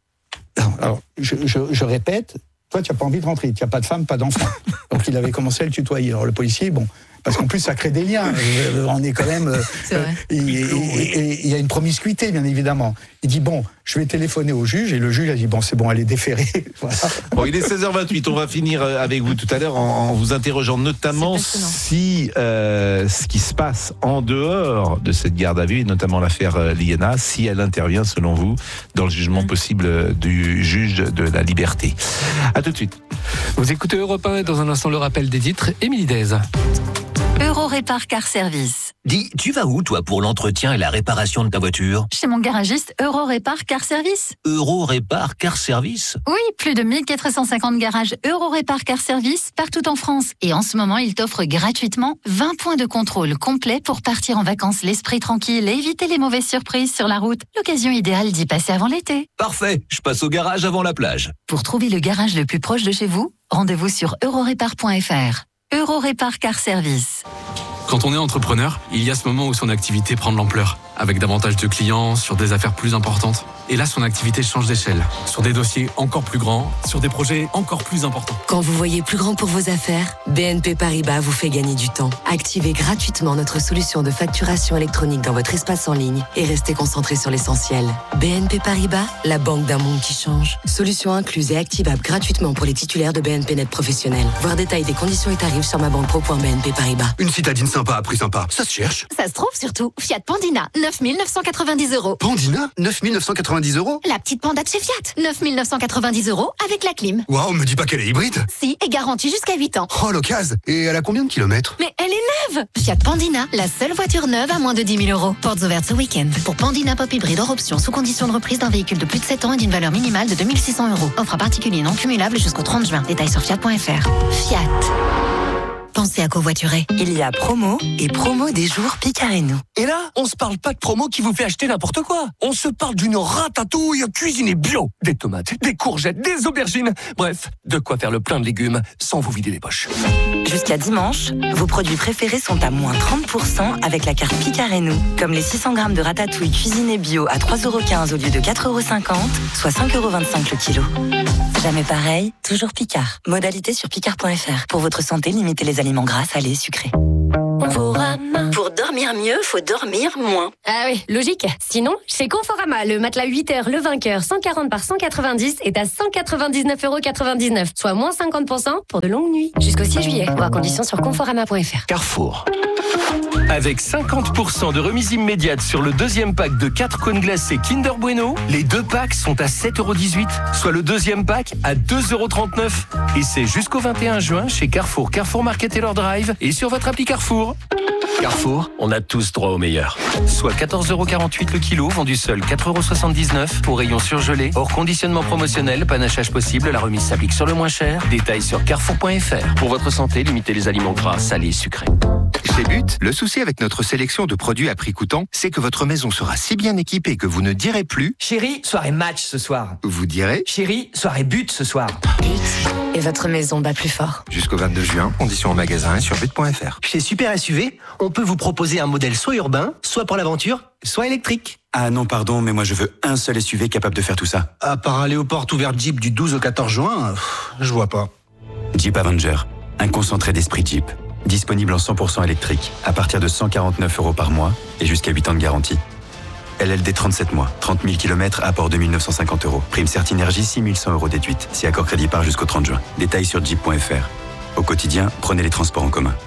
Alors, je, je, je répète, toi, tu n'as pas envie de rentrer. Tu n'as pas de femme, pas d'enfant. Donc, il avait commencé à le tutoyer. Alors, le policier, bon... Parce qu'en plus, ça crée des liens. On est quand même... Euh, et il y a une promiscuité, bien évidemment. Il dit, bon, je vais téléphoner au juge. Et le juge a dit, bon, c'est bon, elle est déférée. Voilà.
Bon, il est seize heures vingt-huit. On va finir avec vous tout à l'heure en, en vous interrogeant notamment si euh, ce qui se passe en dehors de cette garde à vue, et notamment l'affaire euh, Liena, si elle intervient, selon vous, dans le jugement mmh. possible du juge de la liberté. À tout de suite.
Vous écoutez Europe un, dans un instant le rappel des titres. Émilie Dez.
Eurorépar Car Service.
Dis, tu vas où, toi, pour l'entretien et la réparation de ta voiture?
Chez mon garagiste Eurorépar Car Service.
Eurorépar Car Service?
Oui, plus de mille quatre cent cinquante garages Eurorépar Car Service partout en France. Et en ce moment, il t'offre gratuitement vingt points de contrôle complets pour partir en vacances l'esprit tranquille et éviter les mauvaises surprises sur la route. L'occasion idéale d'y passer avant l'été.
Parfait, je passe au garage avant la plage.
Pour trouver le garage le plus proche de chez vous, rendez-vous sur eurorépar point f r. Eurorépar Car Service.
Quand on est entrepreneur, il y a ce moment où son activité prend de l'ampleur, avec davantage de clients, sur des affaires plus importantes. Et là, son activité change d'échelle, sur des dossiers encore plus grands, sur des projets encore plus importants.
Quand vous voyez plus grand pour vos affaires, B N P Paribas vous fait gagner du temps. Activez gratuitement notre solution de facturation électronique dans votre espace en ligne et restez concentré sur l'essentiel. B N P Paribas, la banque d'un monde qui change. Solution incluse et activable gratuitement pour les titulaires de B N P Net professionnels. Voir détail des conditions et tarifs sur ma banque pro point b n p paribas.
Une citadine sympa à prix sympa, ça se cherche.
Ça se trouve surtout. Fiat Pandina, neuf mille neuf cent quatre-vingt-dix euros.
Pandina, neuf mille neuf cent quatre-vingt-dix euros.
La petite Panda de chez Fiat, neuf mille neuf cent quatre-vingt-dix euros avec la clim.
Waouh, me dis pas qu'elle est hybride.
Si, et garantie jusqu'à huit ans.
Oh, l'occasion. Et elle a combien de kilomètres?
Mais elle est neuve. Fiat Pandina, la seule voiture neuve à moins de dix mille euros. Portes ouvertes ce week-end. Pour Pandina Pop Hybride hors option, sous condition de reprise d'un véhicule de plus de sept ans et d'une valeur minimale de deux mille six cents euros. Offre à particulier non cumulable jusqu'au trente juin. Détails sur fiat point f r. Fiat.
pensez à covoiturer.
Il y a promo et promo des jours Picard et nous.
Et là, on se parle pas de promo qui vous fait acheter n'importe quoi. On se parle d'une ratatouille cuisinée bio. Des tomates, des courgettes, des aubergines. Bref, de quoi faire le plein de légumes sans vous vider les poches.
Jusqu'à dimanche, vos produits préférés sont à moins trente pour cent avec la carte Picard et nous. Comme les six cents grammes de ratatouille cuisinée bio à trois euros quinze au lieu de quatre euros cinquante, soit cinq euros vingt-cinq le kilo. Jamais pareil, toujours Picard. Modalité sur picard point f r. Pour votre santé, limitez les aliments gras, salés et sucrés.
Conforama. Pour dormir mieux, faut dormir moins.
Ah oui, logique. Sinon, chez Conforama, le matelas huit heures, le vainqueur, cent quarante par cent quatre-vingt-dix est à cent quatre-vingt-dix-neuf euros quatre-vingt-dix-neuf, soit moins cinquante pour cent pour de longues nuits. Jusqu'au six juillet. Voir conditions sur conforama point f r.
Carrefour.
Avec cinquante pour cent de remise immédiate sur le deuxième pack de quatre cônes glacés Kinder Bueno, les deux packs sont à sept euros dix-huit, soit le deuxième pack à deux euros trente-neuf. Et c'est jusqu'au vingt et un juin chez Carrefour, Carrefour Market et leur Drive et sur votre appli Carrefour.
Carrefour, on a tous droit au meilleur.
Soit quatorze euros quarante-huit le kilo, vendu seul quatre euros soixante-dix-neuf, au rayon surgelé, hors conditionnement promotionnel, panachage possible, la remise s'applique sur le moins cher. Détails sur carrefour point f r. Pour votre santé, limitez les aliments gras, salés et sucrés.
Chez But, le souci avec notre sélection de produits à prix coûtant, c'est que votre maison sera si bien équipée que vous ne direz plus
« Chérie, soirée match ce soir ».
Vous direz
« Chérie, soirée but ce soir ».
But. Et votre maison bat plus fort.
Jusqu'au vingt-deux juin, conditions en magasin et sur but point f r.
Chez Super S U V, on peut vous proposer un modèle soit urbain, soit pour l'aventure, soit électrique.
Ah non, pardon, mais moi je veux un seul S U V capable de faire tout ça.
À part aller aux portes ouvertes Jeep du douze au quatorze juin, pff, je vois pas.
Jeep Avenger, un concentré d'esprit Jeep. Disponible en cent pour cent électrique, à partir de cent quarante-neuf euros par mois et jusqu'à huit ans de garantie. L L D trente-sept mois, trente mille kilomètres, apport deux mille neuf cent cinquante euros. Prime Certinergie six mille cent euros déduite, si accord crédit part jusqu'au trente juin. Détails sur jeep point f r. Au quotidien, prenez les transports en commun.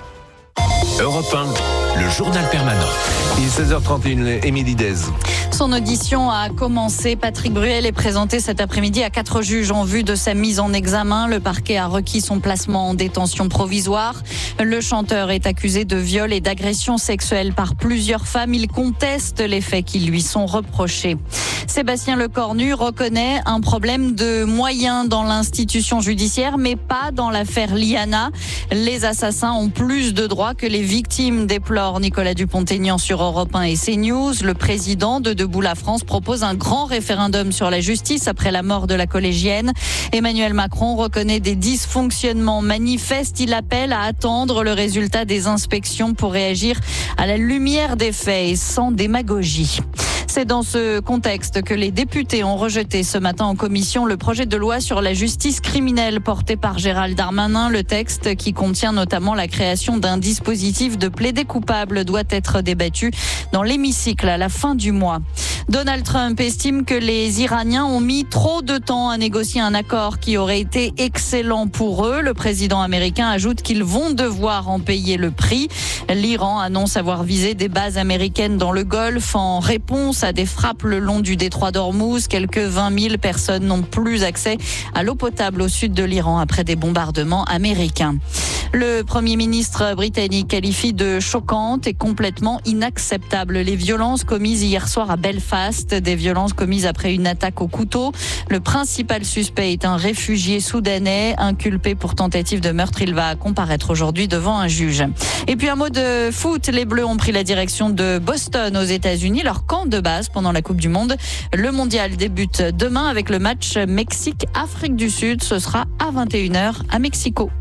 Europe un, le journal permanent.
Il est seize heures trente et une, Émilie Dez.
Son audition a commencé. Patrick Bruel est présenté cet après-midi à quatre juges en vue de sa mise en examen. Le parquet a requis son placement en détention provisoire. Le chanteur est accusé de viol et d'agression sexuelle par plusieurs femmes. Il conteste les faits qui lui sont reprochés. Sébastien Lecornu reconnaît un problème de moyens dans l'institution judiciaire, mais pas dans l'affaire Liana. Les assassins ont plus de droits que les victimes, déplore Nicolas Dupont-Aignan sur Europe un et CNews. Le président de Debout la France propose un grand référendum sur la justice après la mort de la collégienne. Emmanuel Macron reconnaît des dysfonctionnements manifestes. Il appelle à attendre le résultat des inspections pour réagir à la lumière des faits et sans démagogie. C'est dans ce contexte que les députés ont rejeté ce matin en commission le projet de loi sur la justice criminelle porté par Gérald Darmanin. Le texte, qui contient notamment la création d'un dispositif de plaidé coupable, doit être débattu dans l'hémicycle à la fin du mois. Donald Trump estime que les Iraniens ont mis trop de temps à négocier un accord qui aurait été excellent pour eux. Le président américain ajoute qu'ils vont devoir en payer le prix. L'Iran annonce avoir visé des bases américaines dans le Golfe en réponse à des frappes le long du détroit d'Ormuz. Quelques vingt mille personnes n'ont plus accès à l'eau potable au sud de l'Iran après des bombardements américains. Le Premier ministre britannique qualifie de choquantes et complètement inacceptables les violences commises hier soir à Belfast, des violences commises après une attaque au couteau. Le principal suspect est un réfugié soudanais inculpé pour tentative de meurtre. Il va comparaître aujourd'hui devant un juge. Et puis un mot de foot, les Bleus ont pris la direction de Boston aux États-Unis, leur camp de base pendant la Coupe du Monde. Le mondial débute demain avec le match Mexique-Afrique du Sud. Ce sera à vingt et une heures à Mexico.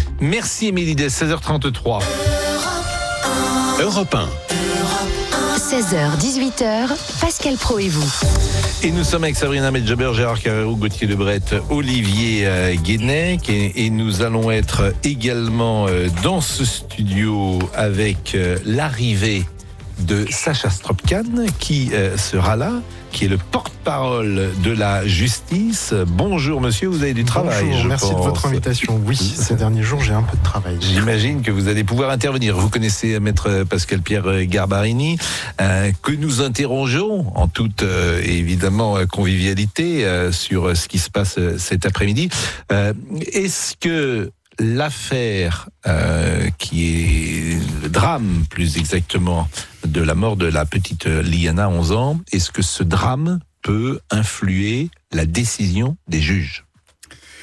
Merci Émilie Dez, seize heures trente-trois.
Europe un.
seize heures dix-huit heures, Pascal Pro et vous.
Et nous sommes avec Sabrina Medjaber, Gérard Carrérou, Gauthier Lebret, Olivier euh, Guénec et, et nous allons être également euh, dans ce studio avec euh, l'arrivée de Sacha Stroop-Kahn qui euh, sera là, qui est le porte-parole de la justice. Bonjour monsieur, vous avez du travail.
Bonjour,
je
merci
pense.
de votre invitation. Oui, ces derniers jours, j'ai un peu de travail.
J'imagine que vous allez pouvoir intervenir. Vous connaissez maître Pascal-Pierre Garbarini, euh, que nous interrogeons en toute euh, évidemment convivialité euh, sur ce qui se passe euh, cet après-midi. Euh, est-ce que l'affaire euh, qui est le drame, plus exactement, de la mort de la petite Liana, onze ans, est-ce que ce drame peut influer la décision des juges ?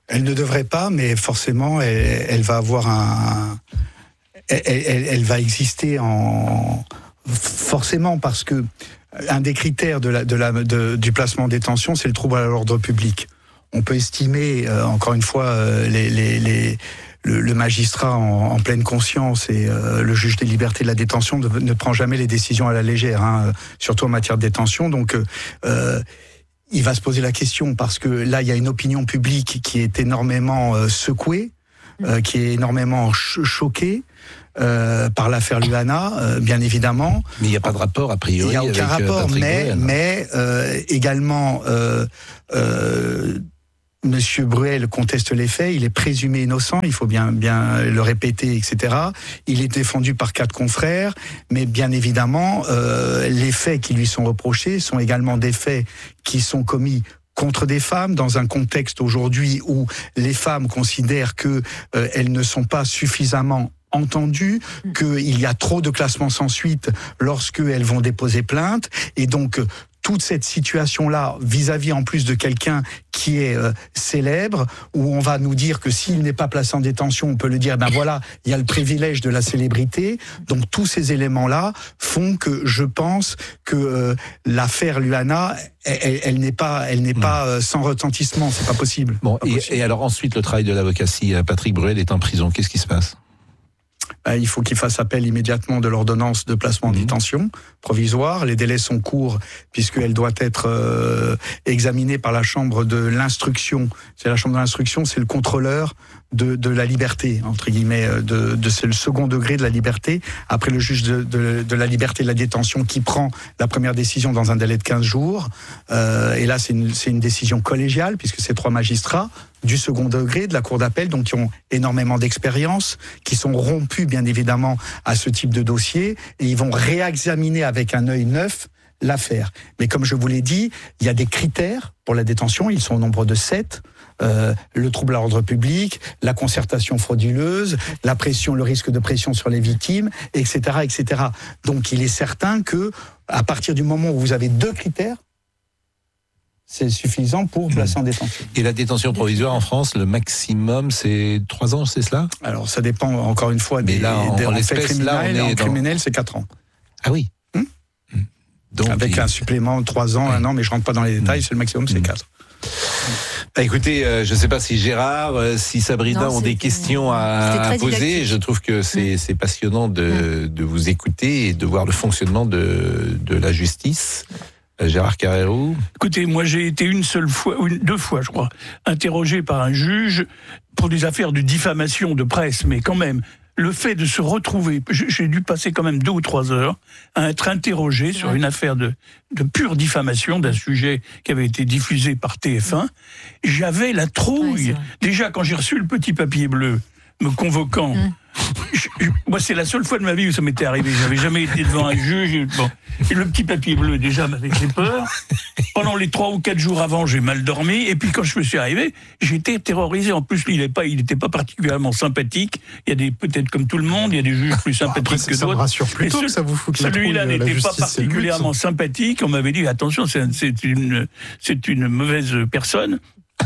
Elle ne devrait pas, mais forcément, elle, elle va avoir un... Elle, elle, elle va exister en... Forcément, parce que un des critères de la, de la, de, du placement en détention, c'est le trouble à l'ordre public. On peut estimer, euh, encore une fois, euh, les, les, les, le, le magistrat en, en pleine conscience et euh, le juge des libertés de la détention ne, ne prend jamais les décisions à la légère, hein, surtout en matière de détention. Donc, euh, il va se poser la question parce que là, il y a une opinion publique qui est énormément euh, secouée, euh, qui est énormément ch- choquée. Euh, par l'affaire Luana, euh, bien évidemment.
Mais il n'y a pas de rapport, a priori.
Il n'y a aucun
avec,
rapport,
euh,
mais,
Bruel.
mais euh, également, euh, euh, Monsieur Bruel conteste les faits, il est présumé innocent, il faut bien, bien le répéter, et cetera. Il est défendu par quatre confrères, mais bien évidemment, euh, les faits qui lui sont reprochés sont également des faits qui sont commis contre des femmes, dans un contexte aujourd'hui où les femmes considèrent que euh, elles ne sont pas suffisamment entendues, qu'il y a trop de classements sans suite lorsqu'elles vont déposer plainte, et donc toute cette situation-là, vis-à-vis en plus de quelqu'un qui est euh, célèbre, où on va nous dire que s'il n'est pas placé en détention, on peut le dire, ben voilà, il y a le privilège de la célébrité. Donc tous ces éléments-là font que je pense que euh, l'affaire Luana, elle, elle, elle n'est pas, elle n'est mmh. pas euh, sans retentissement, c'est pas possible.
Bon,
pas
et,
possible.
et alors ensuite, le travail de l'avocatie, Patrick Bruel est en prison. Qu'est-ce qui se passe ?
Il faut qu'il fasse appel immédiatement de l'ordonnance de placement en mmh. détention provisoire. Les délais sont courts puisqu'elle doit être euh, examinée par la chambre de l'instruction. C'est la chambre de l'instruction, c'est le contrôleur de, de la liberté, entre guillemets, de, de, c'est le second degré de la liberté. Après le juge de, de, de la liberté de la détention qui prend la première décision dans un délai de quinze jours. Euh, et là, c'est une, c'est une décision collégiale puisque c'est trois magistrats du second degré, de la cour d'appel, donc qui ont énormément d'expérience, qui sont rompus bien évidemment à ce type de dossier, et ils vont réexaminer avec un œil neuf l'affaire. Mais comme je vous l'ai dit, il y a des critères pour la détention, ils sont au nombre de sept. Euh, le trouble à l'ordre public, la concertation frauduleuse, la pression, le risque de pression sur les victimes, et cetera, et cetera. Donc il est certain que à partir du moment où vous avez deux critères, c'est suffisant pour placer en détention.
Et la détention provisoire en France, le maximum, c'est trois ans, c'est cela ?
Alors, ça dépend, encore une fois, des,
Mais là, en,
des
en
faits criminels.
Là, on est
en
dans...
criminel, c'est quatre ans.
Ah oui.
Hum Donc, Avec il... un supplément de trois ans, oui. un an, mais je ne rentre pas dans les détails, hum. c'est le maximum, c'est hum. quatre.
Bah écoutez, euh, je ne sais pas si Gérard, euh, si Sabrina non, ont des questions à, à poser. Didactique. Je trouve que c'est, c'est passionnant de, mmh. de vous écouter et de voir le fonctionnement de, de la justice. Euh, Gérard Carrérou.
Écoutez, moi j'ai été une seule fois, une, deux fois je crois, interrogé par un juge pour des affaires de diffamation de presse, mais quand même, le fait de se retrouver, j'ai dû passer quand même deux ou trois heures à être interrogé sur une affaire de, de pure diffamation d'un sujet qui avait été diffusé par T F un. J'avais la trouille. Ouais, déjà, quand j'ai reçu le petit papier bleu me convoquant, mmh. je, je, moi c'est la seule fois de ma vie où ça m'était arrivé. J'avais jamais été devant un juge. Bon. Et le petit papier bleu, déjà, m'avait fait peur. Pendant les trois ou quatre jours avant, j'ai mal dormi. Et puis, quand je me suis arrivé, j'étais terrorisé. En plus, il n'est pas, il n'était pas particulièrement sympathique. Il y a des, peut-être comme tout le monde, il y a des juges plus sympathiques Après, que
ça
d'autres.
Ça me rassure plutôt
ce,
que ça vous foute la trouille.
Celui-là n'était pas particulièrement sympathique. On m'avait dit, attention, c'est, c'est une, c'est une mauvaise personne.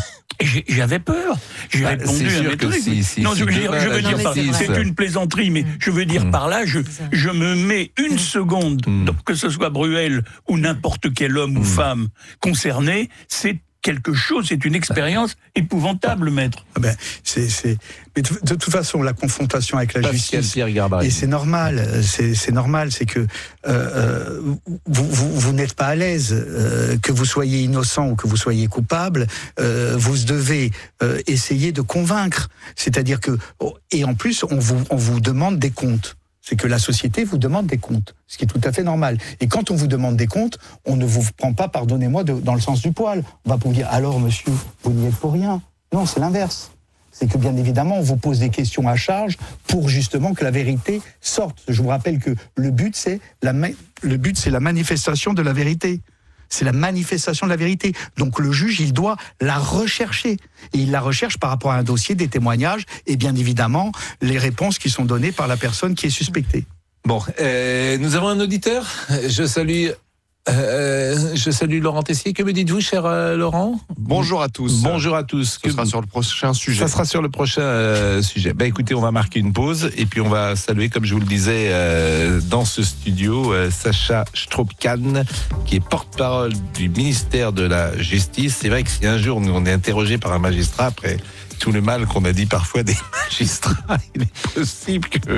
Et j'avais peur. J'ai bah, répondu à mes trucs. Si, si, non, si je veux dire, je veux dire par, c'est une plaisanterie, mais je veux dire mmh. par là, je, je me mets une seconde, mmh. donc, que ce soit Bruel ou n'importe quel homme mmh. ou femme concerné, c'est quelque chose, c'est une expérience épouvantable, maître.
Ah ben, c'est, c'est... Mais de, de toute façon, la confrontation avec la Pascal justice, et c'est normal, c'est, c'est normal, c'est que euh, euh, vous, vous, vous n'êtes pas à l'aise, euh, que vous soyez innocent ou que vous soyez coupable, euh, vous devez euh, essayer de convaincre. C'est-à-dire que, et en plus, on vous, on vous demande des comptes. C'est que la société vous demande des comptes, ce qui est tout à fait normal. Et quand on vous demande des comptes, on ne vous prend pas, pardonnez-moi, de, dans le sens du poil. On va vous dire, alors monsieur, vous n'y êtes pour rien. Non, c'est l'inverse. C'est que bien évidemment, on vous pose des questions à charge pour justement que la vérité sorte. Je vous rappelle que le but, c'est la, le but, c'est la manifestation de la vérité. C'est la manifestation de la vérité. Donc le juge, il doit la rechercher. Et il la recherche par rapport à un dossier, des témoignages, et bien évidemment, les réponses qui sont données par la personne qui est suspectée.
Bon, euh, nous avons un auditeur. Je salue Euh, je salue Laurent Tessier. Que me dites-vous, cher euh, Laurent?
Bonjour à tous.
Bonjour à tous.
Ce sera sur le prochain sujet.
Ça sera sur le prochain euh, sujet. Bah, écoutez, on va marquer une pause et puis on va saluer, comme je vous le disais, euh, dans ce studio, euh, Sacha Straup-Kahn, qui est porte-parole du ministère de la Justice. C'est vrai que si un jour nous on est interrogé par un magistrat après tout le mal qu'on a dit parfois des magistrats, il est possible que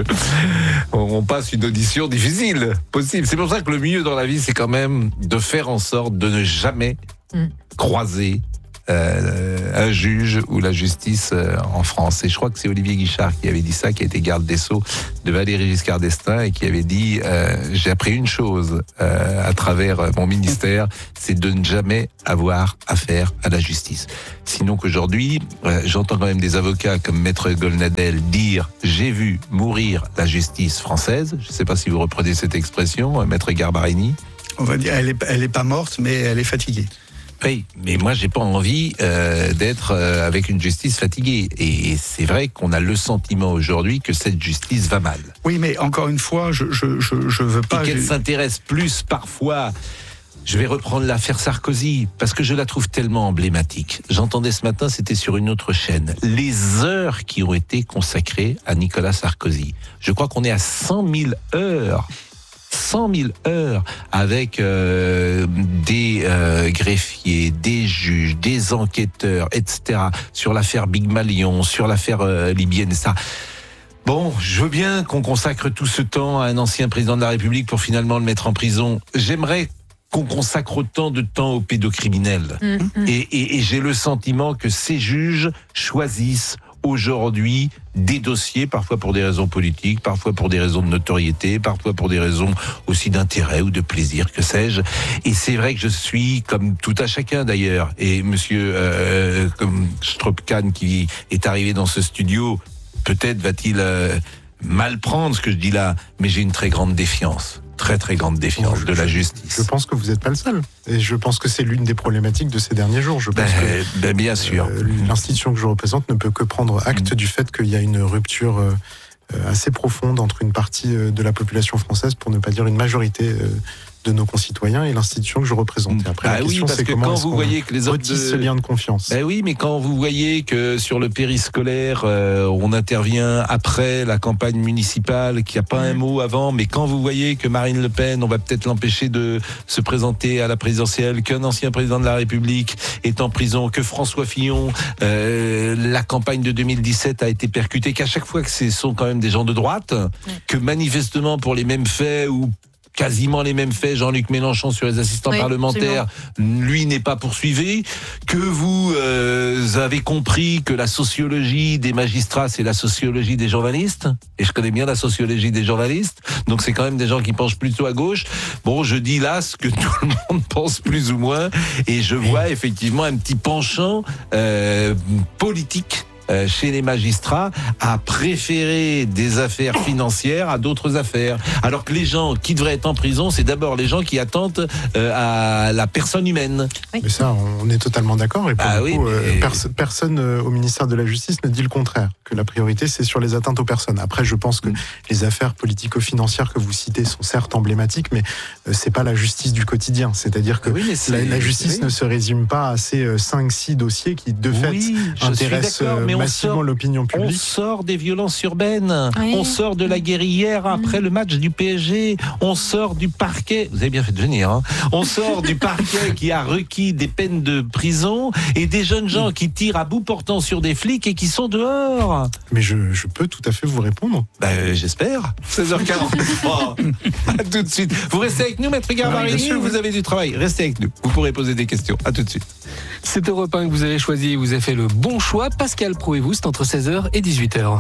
on passe une audition difficile. Possible. C'est pour ça que le mieux dans la vie, c'est quand même de faire en sorte de ne jamais mm. croiser euh, un juge ou la justice euh, en France. Et je crois que c'est Olivier Guichard qui avait dit ça, qui a été garde des Sceaux de Valéry Giscard d'Estaing et qui avait dit euh, j'ai appris une chose euh, à travers mon ministère, c'est de ne jamais avoir affaire à la justice. Sinon qu'aujourd'hui, euh, j'entends quand même des avocats comme Maître Golnadel dire « j'ai vu mourir la justice française ». Je ne sais pas si vous reprenez cette expression, euh, Maître Garbarini.
On va dire, elle est, elle est pas morte, mais elle est fatiguée.
Oui, mais moi j'ai pas envie euh, d'être euh, avec une justice fatiguée. Et c'est vrai qu'on a le sentiment aujourd'hui que cette justice va mal.
Oui, mais encore une fois, je je je, je veux pas.
Et qu'elle
je...
s'intéresse plus parfois. Je vais reprendre l'affaire Sarkozy parce que je la trouve tellement emblématique. J'entendais ce matin, c'était sur une autre chaîne, les heures qui ont été consacrées à Nicolas Sarkozy. Je crois qu'on est à cent mille heures. cent mille heures avec euh, des euh, greffiers, des juges, des enquêteurs, et cetera sur l'affaire Big Malion, sur l'affaire euh, libyenne, et ça. Bon, je veux bien qu'on consacre tout ce temps à un ancien président de la République pour finalement le mettre en prison. J'aimerais qu'on consacre autant de temps aux pédocriminels. Mmh. Et, et, et j'ai le sentiment que ces juges choisissent aujourd'hui des dossiers, parfois pour des raisons politiques, parfois pour des raisons de notoriété, parfois pour des raisons aussi d'intérêt ou de plaisir, que sais-je. Et c'est vrai que je suis, comme tout à chacun d'ailleurs, et monsieur euh, comme Straup-Kahn qui est arrivé dans ce studio, peut-être va-t-il euh, mal prendre ce que je dis là, mais j'ai une très grande défiance. Très très grande défiance
je,
de la justice.
Je pense que vous n'êtes pas le seul. Et je pense que c'est l'une des problématiques de ces derniers jours. Je pense
ben,
que
ben bien sûr.
Euh, l'institution que je représente ne peut que prendre acte mmh. du fait qu'il y a une rupture euh, assez profonde entre une partie euh, de la population française, pour ne pas dire une majorité euh, de nos concitoyens, et l'institution que je représente. Et après,
bah
la question,
oui, parce
c'est
que
comment
quand vous voyez que les hommes de...
ce lien de confiance.
Ben oui, mais quand vous voyez que sur le périscolaire, euh, on intervient après la campagne municipale, qu'il n'y a pas mmh. un mot avant, mais quand vous voyez que Marine Le Pen, on va peut-être l'empêcher de se présenter à la présidentielle, qu'un ancien président de la République est en prison, que François Fillon, euh, la campagne de deux mille dix-sept a été percutée, qu'à chaque fois que ce sont quand même des gens de droite, mmh. que manifestement pour les mêmes faits ou quasiment les mêmes faits, Jean-Luc Mélenchon sur les assistants oui, parlementaires, absolument. Lui n'est pas poursuivi, que vous euh, avez compris que la sociologie des magistrats, c'est la sociologie des journalistes, et je connais bien la sociologie des journalistes, donc c'est quand même des gens qui penchent plutôt à gauche. Bon, je dis là ce que tout le monde pense plus ou moins, et je vois effectivement un petit penchant euh, politique Euh, chez les magistrats à préférer des affaires financières à d'autres affaires. Alors que les gens qui devraient être en prison, c'est d'abord les gens qui attendent euh, à la personne humaine.
Oui. Mais ça, on est totalement d'accord. Et pour
ah
le
oui,
coup,
mais...
euh, pers- personne euh, au ministère de la Justice ne dit le contraire, que la priorité, c'est sur les atteintes aux personnes. Après, je pense que mmh. les affaires politico-financières que vous citez sont certes emblématiques, mais euh, c'est pas la justice du quotidien. C'est-à-dire que oui, la, la justice oui. ne se résume pas à ces euh, cinq six dossiers qui, de fait, oui, intéressent euh, massivement l'opinion publique.
On sort des violences urbaines, oui. on sort de la guerrière après mmh. le match du P S G, on sort du parquet, vous avez bien fait de venir, hein, on sort du parquet qui a requis des peines de prison et des jeunes gens qui tirent à bout portant sur des flics et qui sont dehors.
Mais je, je peux tout à fait vous répondre.
Ben, j'espère. seize heures quarante-trois. À tout de suite. Vous restez avec nous, Maître Garbarini, ah, vous avez du travail. Restez avec nous. Vous pourrez poser des questions. À tout de suite.
C'est Europe un que vous avez choisi. Vous avez fait le bon choix. Pascal Pro et vous, c'est entre seize heures et dix-huit heures.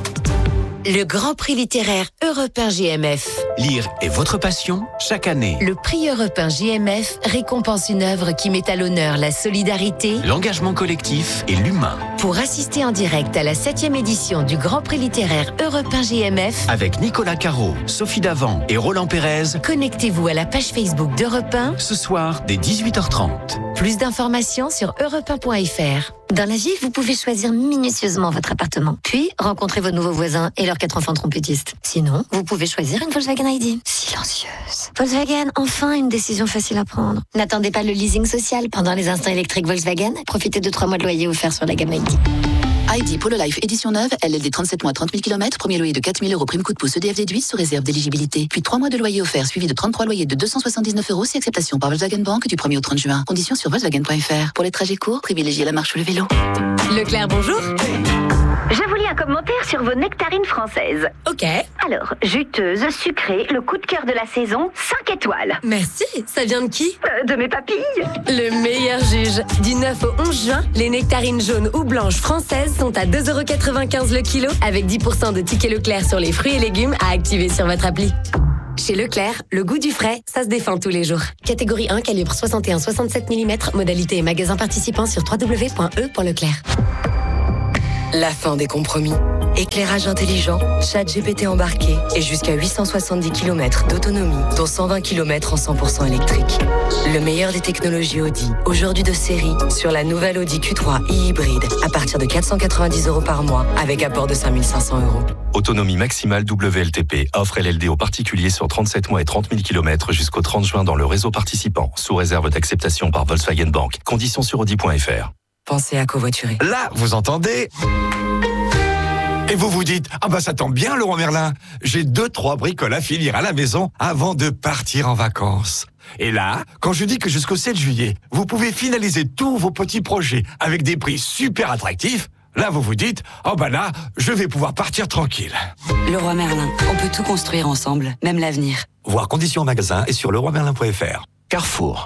Le Grand Prix littéraire Européen J M F.
Lire est votre passion chaque année.
Le prix Européen J M F récompense une œuvre qui met à l'honneur la solidarité,
l'engagement collectif et l'humain.
Pour assister en direct à la septième édition du Grand Prix littéraire Européen J M F,
avec Nicolas Caro, Sophie Davant et Roland Pérez,
connectez-vous à la page Facebook d'Europe un
ce soir dès dix-huit heures trente.
Plus d'informations sur europe un point f r.
Dans la vie, vous pouvez choisir minutieusement votre appartement, puis rencontrer vos nouveaux voisins et leurs quatre enfants trompettistes. Sinon, vous pouvez choisir une Volkswagen I D. Silencieuse. Volkswagen, enfin une décision facile à prendre. N'attendez pas le leasing social pendant les instants électriques Volkswagen. Profitez de trois mois de loyer offerts sur la gamme I D.
I D Polo Life édition neuve, L L D trente-sept mois, trente mille kilomètres, premier loyer de quatre mille euros, prime coup de pouce E D F déduit sous réserve d'éligibilité. Puis trois mois de loyer offert suivi de trente-trois loyers de deux cent soixante-dix-neuf euros si acceptation par Volkswagen Bank du premier au trente juin. Conditions sur Volkswagen point F R. Pour les trajets courts, privilégiez la marche ou le vélo.
Leclerc, bonjour.
Je vous lis un commentaire sur vos nectarines françaises.
Ok.
Alors, juteuse, sucrée, le coup de cœur de la saison, cinq étoiles.
Merci. Ça vient de qui?
euh, De mes papilles.
Le meilleur juge. Du neuf au onze juin, les nectarines jaunes ou blanches françaises sont à deux euros quatre-vingt-quinze le kilo, avec dix pour cent de tickets Leclerc sur les fruits et légumes à activer sur votre appli. Chez Leclerc, le goût du frais, ça se défend tous les jours. Catégorie un, calibre soixante et un virgule soixante-sept millimètres, modalité et magasin participant sur w w w point e point leclerc.
La fin des compromis. Éclairage intelligent, chat G P T embarqué et jusqu'à huit cent soixante-dix kilomètres d'autonomie, dont cent vingt kilomètres en cent pour cent électrique. Le meilleur des technologies Audi, aujourd'hui de série, sur la nouvelle Audi Q trois e-hybride, à partir de quatre cent quatre-vingt-dix euros par mois, avec apport de cinq mille cinq cents euros.
Autonomie maximale W L T P. Offre L L D aux particuliers sur trente-sept mois et trente mille kilomètres jusqu'au trente juin dans le réseau participant, sous réserve d'acceptation par Volkswagen Bank. Conditions sur audi point f r.
Pensez à covoiturer.
Là, vous entendez? Et vous vous dites, ah bah ça tombe bien, Leroy Merlin. J'ai deux, trois bricoles à finir à la maison avant de partir en vacances. Et là, quand je dis que jusqu'au sept juillet, vous pouvez finaliser tous vos petits projets avec des prix super attractifs, là vous vous dites, oh bah là, je vais pouvoir partir tranquille.
Leroy Merlin, on peut tout construire ensemble, même l'avenir.
Voir conditions en magasin et sur leroy merlin point f r.
Carrefour.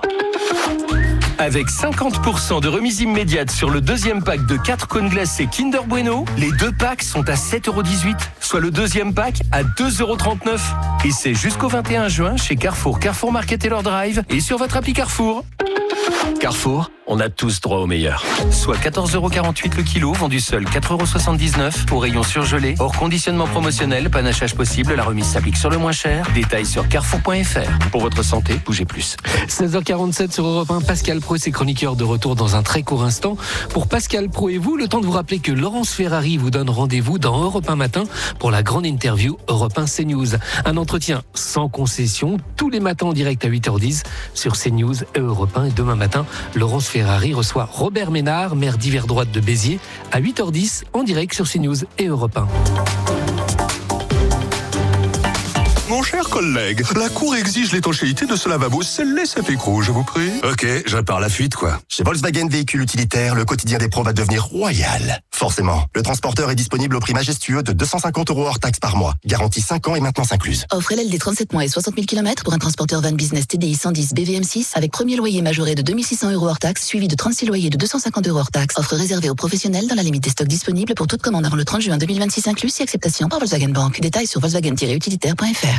Avec cinquante pour cent de remise immédiate sur le deuxième pack de quatre cônes glacés Kinder Bueno, les deux packs sont à sept euros dix-huit, soit le deuxième pack à deux euros trente-neuf. Et c'est jusqu'au vingt et un juin chez Carrefour, Carrefour Market et leur Drive et sur votre appli Carrefour. Carrefour, on a tous droit au meilleur. Soit quatorze euros quarante-huit le kilo, vendu seul quatre euros soixante-dix-neuf pour rayon surgelé, hors conditionnement promotionnel, panachage possible, la remise s'applique sur le moins cher. Détails sur carrefour point f r. Pour votre santé, bougez plus.
seize heures quarante-sept sur Europe un, Pascal Pro et ses chroniqueurs de retour dans un très court instant. Pour Pascal Pro et vous, le temps de vous rappeler que Laurence Ferrari vous donne rendez-vous dans Europe un matin pour la grande interview Europe un CNews. Un entretien sans concession, tous les matins en direct à huit heures dix sur CNews et Europe un. Et demain matin, Laurence Ferrari reçoit Robert Ménard, maire d'hiver droite de Béziers, à huit heures dix en direct sur CNews et Europe un.
Mon cher collègue, la Cour exige l'étanchéité de ce lavabo scellé, ça fait gros, je vous prie.
Ok, je repars la fuite, quoi. Chez Volkswagen Véhicules Utilitaires, le quotidien des pros va devenir royal. Forcément, le transporteur est disponible au prix majestueux de deux cent cinquante euros hors taxe par mois. Garantie cinq ans et maintenance incluse.
Offre L L D trente-sept mois et soixante mille kilomètres pour un transporteur van business T D I cent dix B V M six avec premier loyer majoré de deux mille six cents euros hors taxe, suivi de trente-six loyers de deux cent cinquante euros hors taxe. Offre réservée aux professionnels dans la limite des stocks disponibles pour toute commande avant le trente juin deux mille vingt-six inclus, si acceptation par Volkswagen Bank. Détails sur volkswagen tiret utilitaire point f r.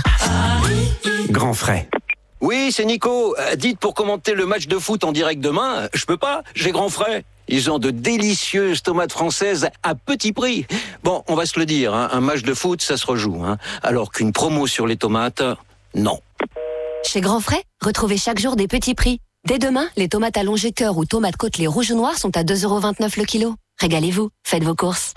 Grand frais. Oui, c'est Nico. Euh, dites pour commenter le match de foot en direct demain, je peux pas, j'ai grand frais. Ils ont de délicieuses tomates françaises à petit prix. Bon, on va se le dire, hein, un match de foot, ça se rejoue. Hein, alors qu'une promo sur les tomates, non.
Chez Grand Frais, retrouvez chaque jour des petits prix. Dès demain, les tomates allongées cœur ou tomates côtelées rouges ou noires sont à deux euros vingt-neuf le kilo. Régalez-vous, faites vos courses.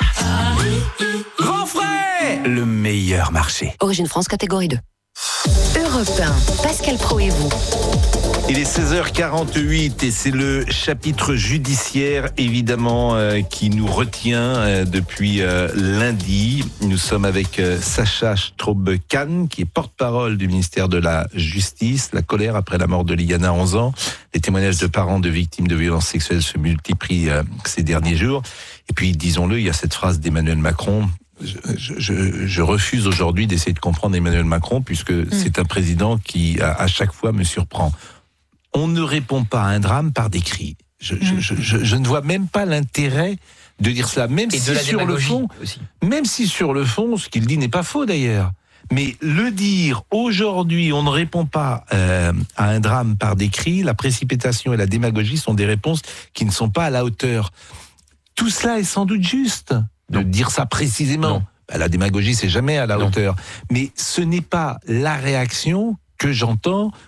Grand frais, le meilleur marché.
Origine France, catégorie deux. Europe un, Pascal Pro et vous.
Il est seize heures quarante-huit et c'est le chapitre judiciaire évidemment euh, qui nous retient euh, depuis euh, lundi. Nous sommes avec euh, Sacha Straub-Kahn qui est porte-parole du ministère de la Justice. La colère après la mort de Liliana, onze ans. Les témoignages de parents de victimes de violences sexuelles se multiplient euh, ces derniers jours. Et puis disons-le, il y a cette phrase d'Emmanuel Macron. Je, je, je refuse aujourd'hui d'essayer de comprendre Emmanuel Macron puisque mmh. c'est un président qui à, à chaque fois me surprend. On ne répond pas à un drame par des cris. Je, mmh. je, je, je ne vois même pas l'intérêt de dire cela, même
Et
si
de la
sur le fond,
aussi.
même si sur le fond, ce qu'il dit n'est pas faux d'ailleurs. Mais le dire aujourd'hui, on ne répond pas euh, à un drame par des cris, la précipitation et la démagogie sont des réponses qui ne sont pas à la hauteur. Tout cela est sans doute juste. De dire ça précisément. Ben, la démagogie, c'est jamais à la non. hauteur. Mais ce n'est pas la réaction que j'entends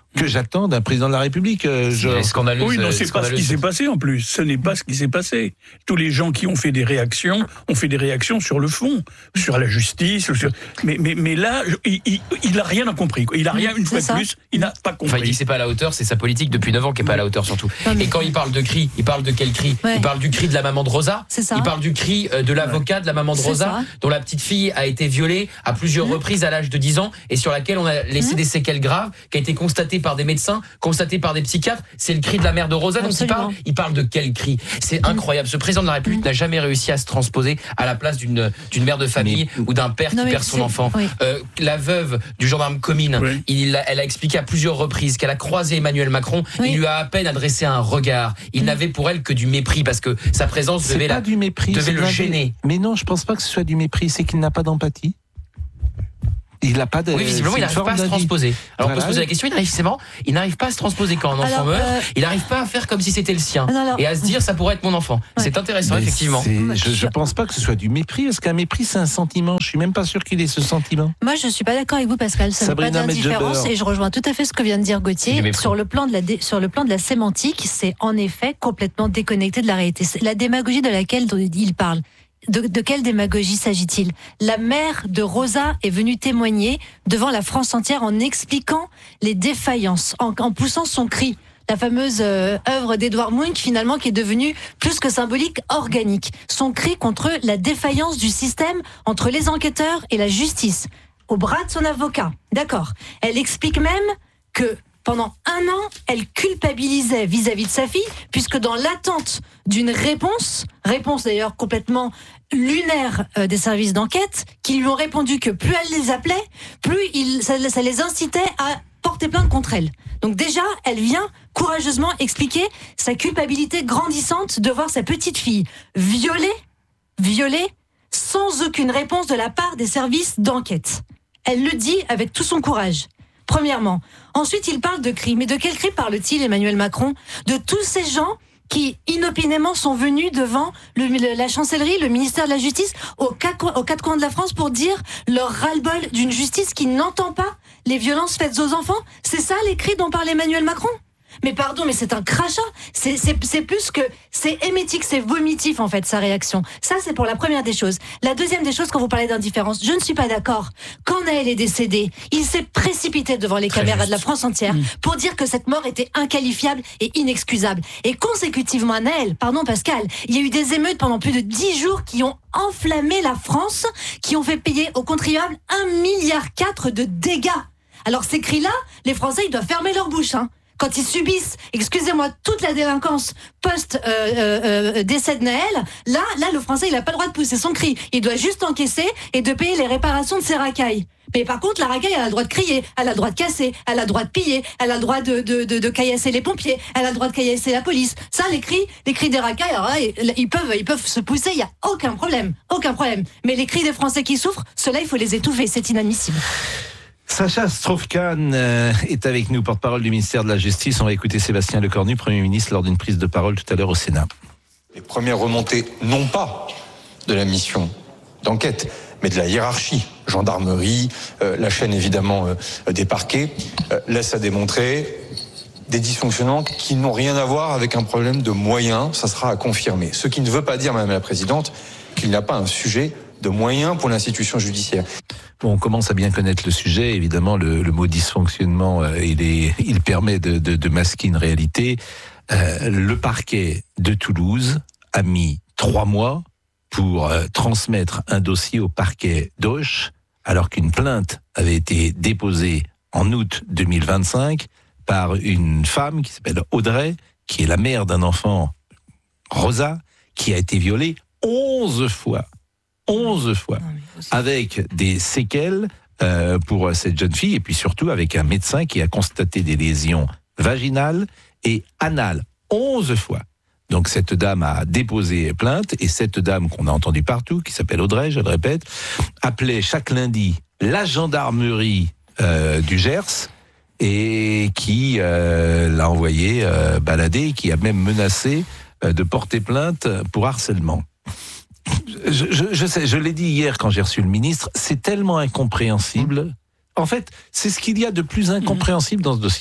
que j'attends d'un président de la République. Euh,
c'est scandaleux. Oui, non, c'est pas ce qui s'est passé en plus. Ce n'est pas ce qui s'est passé. Tous les gens qui ont fait des réactions ont fait des réactions sur le fond, sur la justice. Sur... Mais, mais, mais là, il, il, il a rien compris. Il a rien, une fois de plus, il n'a pas compris.
Enfin, il dit que c'est pas à la hauteur, c'est sa politique depuis neuf ans qui est pas à la hauteur surtout. Mais... Et quand il parle de cri, il parle de quel cri? Ouais. Il parle du cri de la maman de Rosa. Il parle du cri de l'avocat de la maman de Rosa, ça. dont la petite fille a été violée à plusieurs mmh. reprises à l'âge de dix ans et sur laquelle on a laissé mmh. des séquelles graves, qui a été constatée par des médecins, constaté par des psychiatres. C'est le cri de la mère de Rosa dont il parle. Il parle de quel cri? C'est incroyable. Ce président de la République mmh. n'a jamais réussi à se transposer à la place d'une d'une mère de famille mais... ou d'un père non, qui perd son enfant. Oui. Euh, la veuve du gendarme Comines, oui. il a, elle a expliqué à plusieurs reprises qu'elle a croisé Emmanuel Macron. Oui. Il lui a à peine adressé un regard. Il mmh. n'avait pour elle que du mépris parce que sa présence devait, la,
du mépris,
devait le gêner.
Mais non, je pense pas que ce soit du mépris. C'est qu'il n'a pas d'empathie. Il n'a pas de.
Oui, visiblement, il n'arrive pas à se transposer. Alors, voilà. on peut se poser la question, il n'arrive, c'est marrant, il n'arrive pas à se transposer quand un enfant alors, meurt, euh... il n'arrive pas à faire comme si c'était le sien. Alors... Et à se dire, ça pourrait être mon enfant. Ouais. C'est intéressant, mais effectivement.
C'est... Je ne pense pas que ce soit du mépris, parce qu'un mépris, c'est un sentiment. Je ne suis même pas sûr qu'il ait ce sentiment.
Moi, je ne suis pas d'accord avec vous, Pascal. Ça n'est pas d'indifférence, et je rejoins tout à fait ce que vient de dire Gauthier. Sur le plan de la, dé... sur le plan de la sémantique, c'est en effet complètement déconnecté de la réalité. C'est la démagogie de laquelle il parle. De, de quelle démagogie s'agit-il? La mère de Rosa est venue témoigner devant la France entière en expliquant les défaillances, en, en poussant son cri. La fameuse euh, œuvre d'Edouard Munch, finalement, qui est devenue plus que symbolique, organique. Son cri contre la défaillance du système entre les enquêteurs et la justice, au bras de son avocat. D'accord. Elle explique même que pendant un an, elle culpabilisait vis-à-vis de sa fille, puisque dans l'attente d'une réponse, réponse d'ailleurs complètement lunaire euh, des services d'enquête, qui lui ont répondu que plus elle les appelait, plus il, ça, ça les incitait à porter plainte contre elle. Donc déjà, elle vient courageusement expliquer sa culpabilité grandissante de voir sa petite fille violée, violée, sans aucune réponse de la part des services d'enquête. Elle le dit avec tout son courage. Premièrement. Ensuite, il parle de cris. Mais de quel cri parle-t-il, Emmanuel Macron? De tous ces gens qui, inopinément, sont venus devant le, le, la chancellerie, le ministère de la Justice, aux quatre, aux quatre coins de la France pour dire leur ras-le-bol d'une justice qui n'entend pas les violences faites aux enfants. C'est ça les cris dont parle Emmanuel Macron? Mais pardon, mais c'est un crachat. C'est, c'est, c'est plus que... C'est émétique, c'est vomitif, en fait, sa réaction. Ça, c'est pour la première des choses. La deuxième des choses, quand vous parlez d'indifférence, je ne suis pas d'accord. Quand Naël est décédé, il s'est précipité devant les Très caméras juste. de la France entière mmh. pour dire que cette mort était inqualifiable et inexcusable. Et consécutivement à Naël, pardon Pascal, il y a eu des émeutes pendant plus de dix jours qui ont enflammé la France, qui ont fait payer aux contribuables un milliard quatre de dégâts. Alors ces cris-là, les Français, ils doivent fermer leur bouche, hein. Quand ils subissent, excusez-moi, toute la délinquance post euh, euh, décès de Naël, là, là, le Français, il n'a pas le droit de pousser son cri. Il doit juste encaisser et de payer les réparations de ses racailles. Mais par contre, la racaille, elle a le droit de crier, elle a le droit de casser, elle a le droit de piller, elle a le droit de, de, de, de caillasser les pompiers, elle a le droit de caillasser la police. Ça, les cris, les cris des racailles, alors là, ils peuvent, ils peuvent se pousser, il y a aucun problème, aucun problème. Mais les cris des Français qui souffrent, ceux-là, il faut les étouffer, c'est inadmissible.
Sacha Strauss-Kahn euh, est avec nous, porte-parole du ministère de la Justice. On va écouter Sébastien Lecornu, Premier ministre, lors d'une prise de parole tout à l'heure au Sénat.
Les premières remontées, non pas de la mission d'enquête, mais de la hiérarchie, gendarmerie, euh, la chaîne évidemment euh, des parquets, euh, laissent à démontrer des dysfonctionnements qui n'ont rien à voir avec un problème de moyens, ça sera à confirmer. Ce qui ne veut pas dire, Madame la Présidente, qu'il n'y a pas un sujet de moyens pour l'institution judiciaire.
Bon, on commence à bien connaître le sujet. Évidemment, le, le mot dysfonctionnement, euh, il, est, il permet de, de, de masquer une réalité. Euh, le parquet de Toulouse a mis trois mois pour euh, transmettre un dossier au parquet d'Auch, alors qu'une plainte avait été déposée en août deux mille vingt-cinq par une femme qui s'appelle Audrey, qui est la mère d'un enfant, Rosa, qui a été violée onze fois. onze fois, avec des séquelles euh, pour cette jeune fille, et puis surtout avec un médecin qui a constaté des lésions vaginales et anales, onze fois. Donc cette dame a déposé plainte, et cette dame qu'on a entendue partout, qui s'appelle Audrey, je le répète, appelait chaque lundi la gendarmerie euh, du Gers, et qui euh, l'a envoyé euh, balader, qui a même menacé euh, de porter plainte pour harcèlement. Je, je, je sais, je l'ai dit hier quand j'ai reçu le ministre, c'est tellement incompréhensible. En fait, c'est ce qu'il y a de plus incompréhensible dans ce dossier.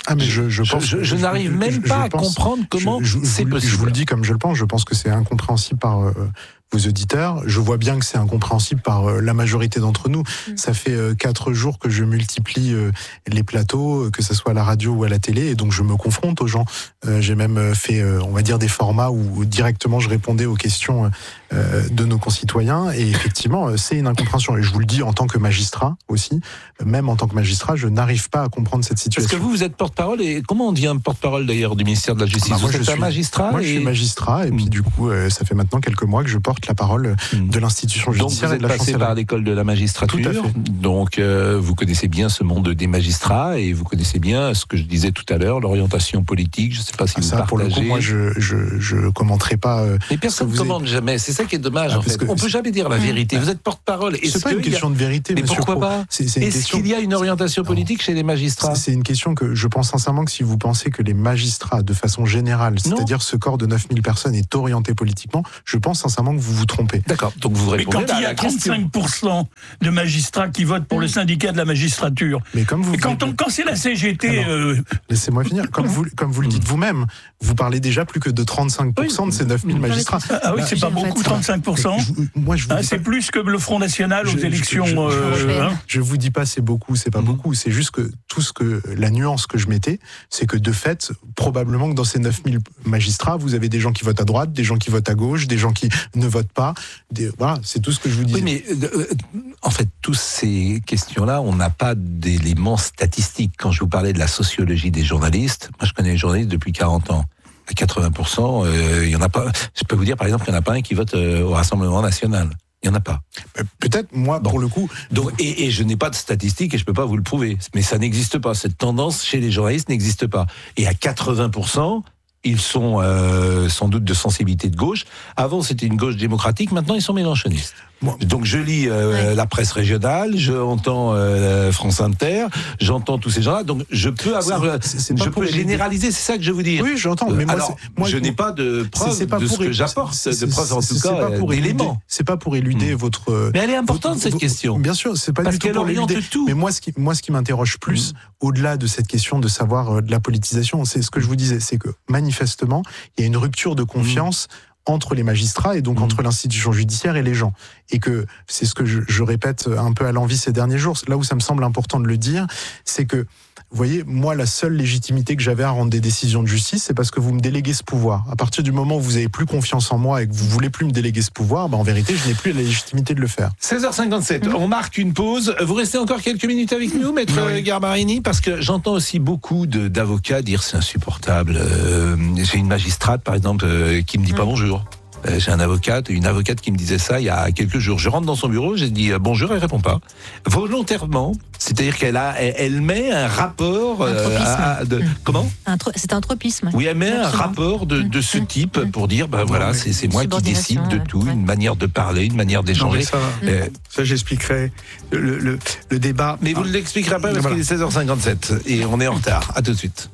Ah mais je, je pense,
je, je, je n'arrive
je,
même
je,
pas
je
à
pense,
comprendre comment
je, je,
c'est
je,
possible.
Je vous le dis comme je le pense. Je pense que c'est incompréhensible par euh, vos auditeurs. Je vois bien que c'est incompréhensible par euh, la majorité d'entre nous. Mmh. Ça fait euh, quatre jours que je multiplie euh, les plateaux, que ce soit à la radio ou à la télé, et donc je me confronte aux gens. Euh, j'ai même fait, euh, on va dire, des formats où, où directement je répondais aux questions euh, de nos concitoyens. Et effectivement, euh, c'est une incompréhension. Et je vous le dis en tant que magistrat aussi, même en tant que magistrat, je n'arrive pas à comprendre cette situation.
Parce que vous, vous êtes porte-parole, et comment on dit un porte-parole d'ailleurs du ministère de la Justice?
Bah, moi,
vous
je
êtes
suis
un magistrat.
Moi,
et...
je suis magistrat, et puis du coup, euh, ça fait maintenant quelques mois que je porte la parole de l'institution judiciaire.
Donc vous êtes
et de la
passé par l'école de la magistrature.
Tout à fait.
Donc euh, vous connaissez bien ce monde des magistrats, et vous connaissez bien ce que je disais tout à l'heure, l'orientation politique. Je ne sais pas si
ah,
vous
ça,
partagez.
Pour le coup, moi, je je, je commenterai pas. Euh,
Mais personne ne commande avez... jamais. C'est ça qui est dommage. Ah, en fait. On peut jamais dire la vérité. Mmh. Vous êtes porte-parole.
C'est pas une question
a...
de vérité.
Mais pourquoi
Pro.
pas
c'est, c'est
Est-ce
question...
qu'il y a une orientation politique non. chez les magistrats?
C'est une question que je pense sincèrement que si vous pensez que les magistrats, de façon générale, c'est-à-dire ce corps de neuf mille personnes, est orienté politiquement, je pense sincèrement que vous vous trompez.
D'accord. Donc vous répondez.
Mais quand il y a trente-cinq pour cent de magistrats qui votent pour le syndicat de la magistrature,
mais comme vous,
et quand, on, quand c'est la C G T,
alors,
euh...
laissez-moi finir. Comme vous, comme vous le dites vous-même, vous parlez déjà plus que de trente-cinq pour cent oui. de ces neuf mille magistrats.
Ah oui, c'est pas beaucoup, trente-cinq pour cent.
Je, moi, je vous
ah, c'est
pas...
plus que le Front National aux
je,
élections.
Je, je,
euh,
hein. je vous dis pas c'est beaucoup, c'est pas mmh. beaucoup. C'est juste que tout ce que la nuance que je mettais, c'est que de fait, probablement que dans ces neuf mille magistrats, vous avez des gens qui votent à droite, des gens qui votent à gauche, des gens qui ne votent pas. Des... Voilà, c'est tout ce que je vous dis.
Oui, mais euh, en fait, toutes ces questions-là, on n'a pas d'éléments statistiques. Quand je vous parlais de la sociologie des journalistes, moi je connais les journalistes depuis quarante ans. À quatre-vingts pour cent, euh, il y en a pas. Je peux vous dire, par exemple, qu'il n'y en a pas un qui vote euh, au Rassemblement national. Il n'y en a pas.
Peut-être, moi, bon. pour le coup.
Donc, et, et je n'ai pas de statistiques et je ne peux pas vous le prouver. Mais ça n'existe pas. Cette tendance chez les journalistes n'existe pas. Et à quatre-vingts pour cent, ils sont euh, sans doute de sensibilité de gauche. Avant, c'était une gauche démocratique. Maintenant, ils sont mélenchonistes. Moi. Donc je lis euh, ouais. la presse régionale, je entends euh, France Inter, j'entends tous ces gens-là. Donc je peux avoir, c'est, c'est je peux généraliser. C'est ça que je veux dire.
Oui, j'entends. Mais moi,
alors,
moi
je n'ai pas de preuves de ce que j'apporte, de preuves en tout cas d'éléments.
C'est pas pour éluder mmh. votre.
Mais elle est importante votre, cette question.
Bien sûr, c'est pas
parce
du tout
qu'elle
pour
oriente
l'éluder.
tout.
Mais moi, ce qui, moi, ce qui m'interroge plus, mmh. au-delà de cette question de savoir euh, de la politisation, c'est ce que je vous disais, c'est que manifestement, il y a une rupture de confiance. Mmh. entre les magistrats et donc mmh. entre l'institution judiciaire et les gens. Et que c'est ce que je, je répète un peu à l'envi ces derniers jours, là où ça me semble important de le dire, c'est que, vous voyez, moi, la seule légitimité que j'avais à rendre des décisions de justice, c'est parce que vous me déléguez ce pouvoir. À partir du moment où vous avez plus confiance en moi et que vous voulez plus me déléguer ce pouvoir, ben en vérité, je n'ai plus la légitimité de le faire.
seize heures cinquante-sept, mmh. on marque une pause. Vous restez encore quelques minutes avec nous, maître oui. Garbarini, parce que j'entends aussi beaucoup de, d'avocats dire c'est insupportable. Euh, j'ai une magistrate, par exemple, euh, qui me dit mmh. pas bonjour. J'ai un avocat, une avocate qui me disait ça il y a quelques jours. Je rentre dans son bureau, j'ai dit bonjour, elle répond pas. Volontairement, c'est-à-dire qu'elle a, elle, elle met un rapport euh, à, de, mmh. comment
un tro- C'est un tropisme.
Oui, elle met un rapport de, de ce type mmh. pour dire ben voilà, c'est, c'est moi qui décide de tout, ouais. une manière de parler, une manière d'échanger.
Non, ça, euh, ça, j'expliquerai le, le, le débat.
Mais vous ne l'expliquerez pas parce voilà. qu'il est seize heures cinquante-sept et on est en retard. À tout de suite.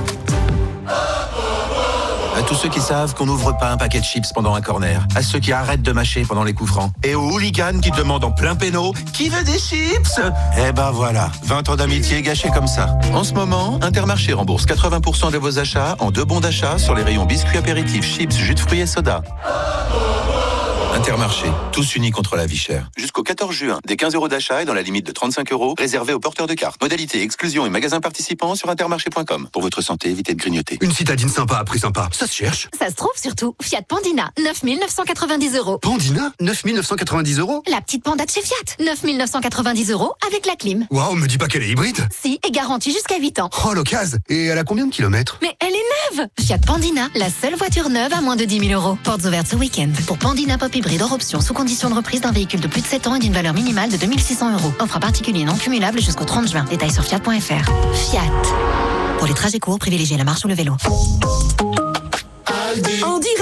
À tous ceux qui savent qu'on n'ouvre pas un paquet de chips pendant un corner. À ceux qui arrêtent de mâcher pendant les coups francs. Et aux hooligans qui demandent en plein péno « Qui veut des chips ?» Eh ben voilà, vingt ans d'amitié gâchés comme ça. En ce moment, Intermarché rembourse quatre-vingts pour cent de vos achats en deux bons d'achat sur les rayons biscuits apéritifs, chips, jus de fruits et soda. Intermarché, tous unis contre la vie chère. Jusqu'au quatorze juin, des quinze euros d'achat et dans la limite de trente-cinq euros, réservés aux porteurs de cartes. Modalité, exclusion et magasins participants sur intermarché point com. Pour votre santé, évitez de grignoter.
Une citadine sympa à prix sympa, ça se cherche.
Ça se trouve surtout. Fiat Pandina, neuf mille neuf cent quatre-vingt-dix euros.
Pandina, neuf mille neuf cent quatre-vingt-dix euros.
La petite Panda de chez Fiat, neuf mille neuf cent quatre-vingt-dix euros avec la clim.
Waouh, me dis pas qu'elle est hybride.
Si, et garantie jusqu'à huit ans.
Oh, l'occasion. Et elle a combien de kilomètres?
Mais elle est neuve. Fiat Pandina, la seule voiture neuve à moins de dix mille euros. Portes ouvertes ce week-end. Pour Pandina Pop Hybride hors option, sous condition de reprise d'un véhicule de plus de sept ans et d'une valeur minimale de deux mille six cents euros. Offre à particulier non cumulable jusqu'au trente juin. Détails sur fiat point f r. Fiat. Pour les trajets courts, privilégiez la marche ou le vélo.
En direct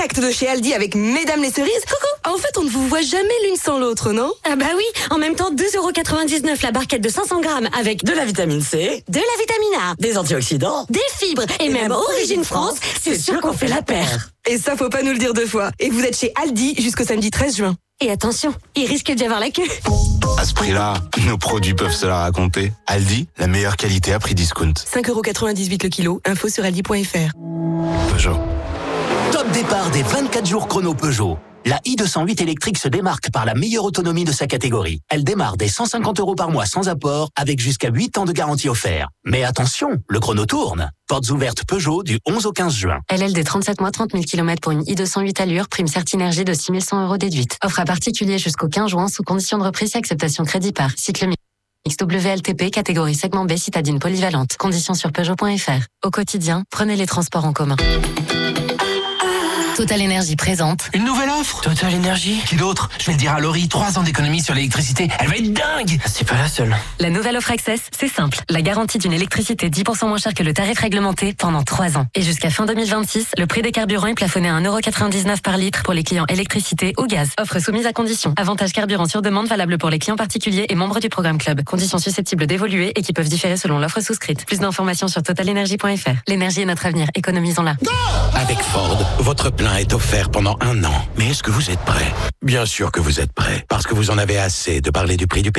direct de chez Aldi avec Mesdames les cerises. Coucou. En fait, on ne vous voit jamais l'une sans l'autre, non?
Ah bah oui, en même temps, deux euros quatre-vingt-dix-neuf la barquette de cinq cents grammes avec
de la vitamine C,
de la vitamine A,
des antioxydants,
des fibres et, et même, même Origine France, c'est sûr qu'on fait la paire.
Et ça, faut pas nous le dire deux fois. Et vous êtes chez Aldi jusqu'au samedi treize juin.
Et attention, il risque d'y avoir la queue.
À ce prix-là, nos produits peuvent se la raconter. Aldi, la meilleure qualité à prix discount.
cinq euros quatre-vingt-dix-huit le kilo, info sur aldi point f r.
Peugeot.
Top départ des vingt-quatre jours chrono Peugeot. La i deux cent huit électrique se démarque par la meilleure autonomie de sa catégorie. Elle démarre dès cent cinquante euros par mois sans apport, avec jusqu'à huit ans de garantie offerte. Mais attention, le chrono tourne. Portes ouvertes Peugeot du onze au quinze juin.
L L D trente-sept mois, trente mille kilomètres pour une i deux cent huit allure, prime Certinergie de six mille cent euros déduite. Offre à particulier jusqu'au quinze juin sous condition de reprise et acceptation crédit par cycle X W L T P, catégorie segment B, citadine polyvalente. Conditions sur Peugeot point f r. Au quotidien, prenez les transports en commun.
Total Énergie présente.
Une nouvelle offre Total Énergie. Qui d'autre? Je vais le dire à Laurie, trois ans d'économie sur l'électricité. Elle va être dingue. C'est pas la seule.
La nouvelle offre Access, c'est simple. La garantie d'une électricité dix pour cent moins chère que le tarif réglementé pendant trois ans. Et jusqu'à fin deux mille vingt-six, le prix des carburants est plafonné à un euro quatre-vingt-dix-neuf par litre pour les clients électricité ou gaz. Offre soumise à conditions. Avantage carburant sur demande valable pour les clients particuliers et membres du programme Club. Conditions susceptibles d'évoluer et qui peuvent différer selon l'offre souscrite. Plus d'informations sur total énergie point f r. L'énergie est notre avenir. Économisons-la.
Avec Ford, votre plein est offert pendant un an. Mais est-ce que vous êtes prêt? Bien sûr que vous êtes prêt, parce que vous en avez assez de parler du prix du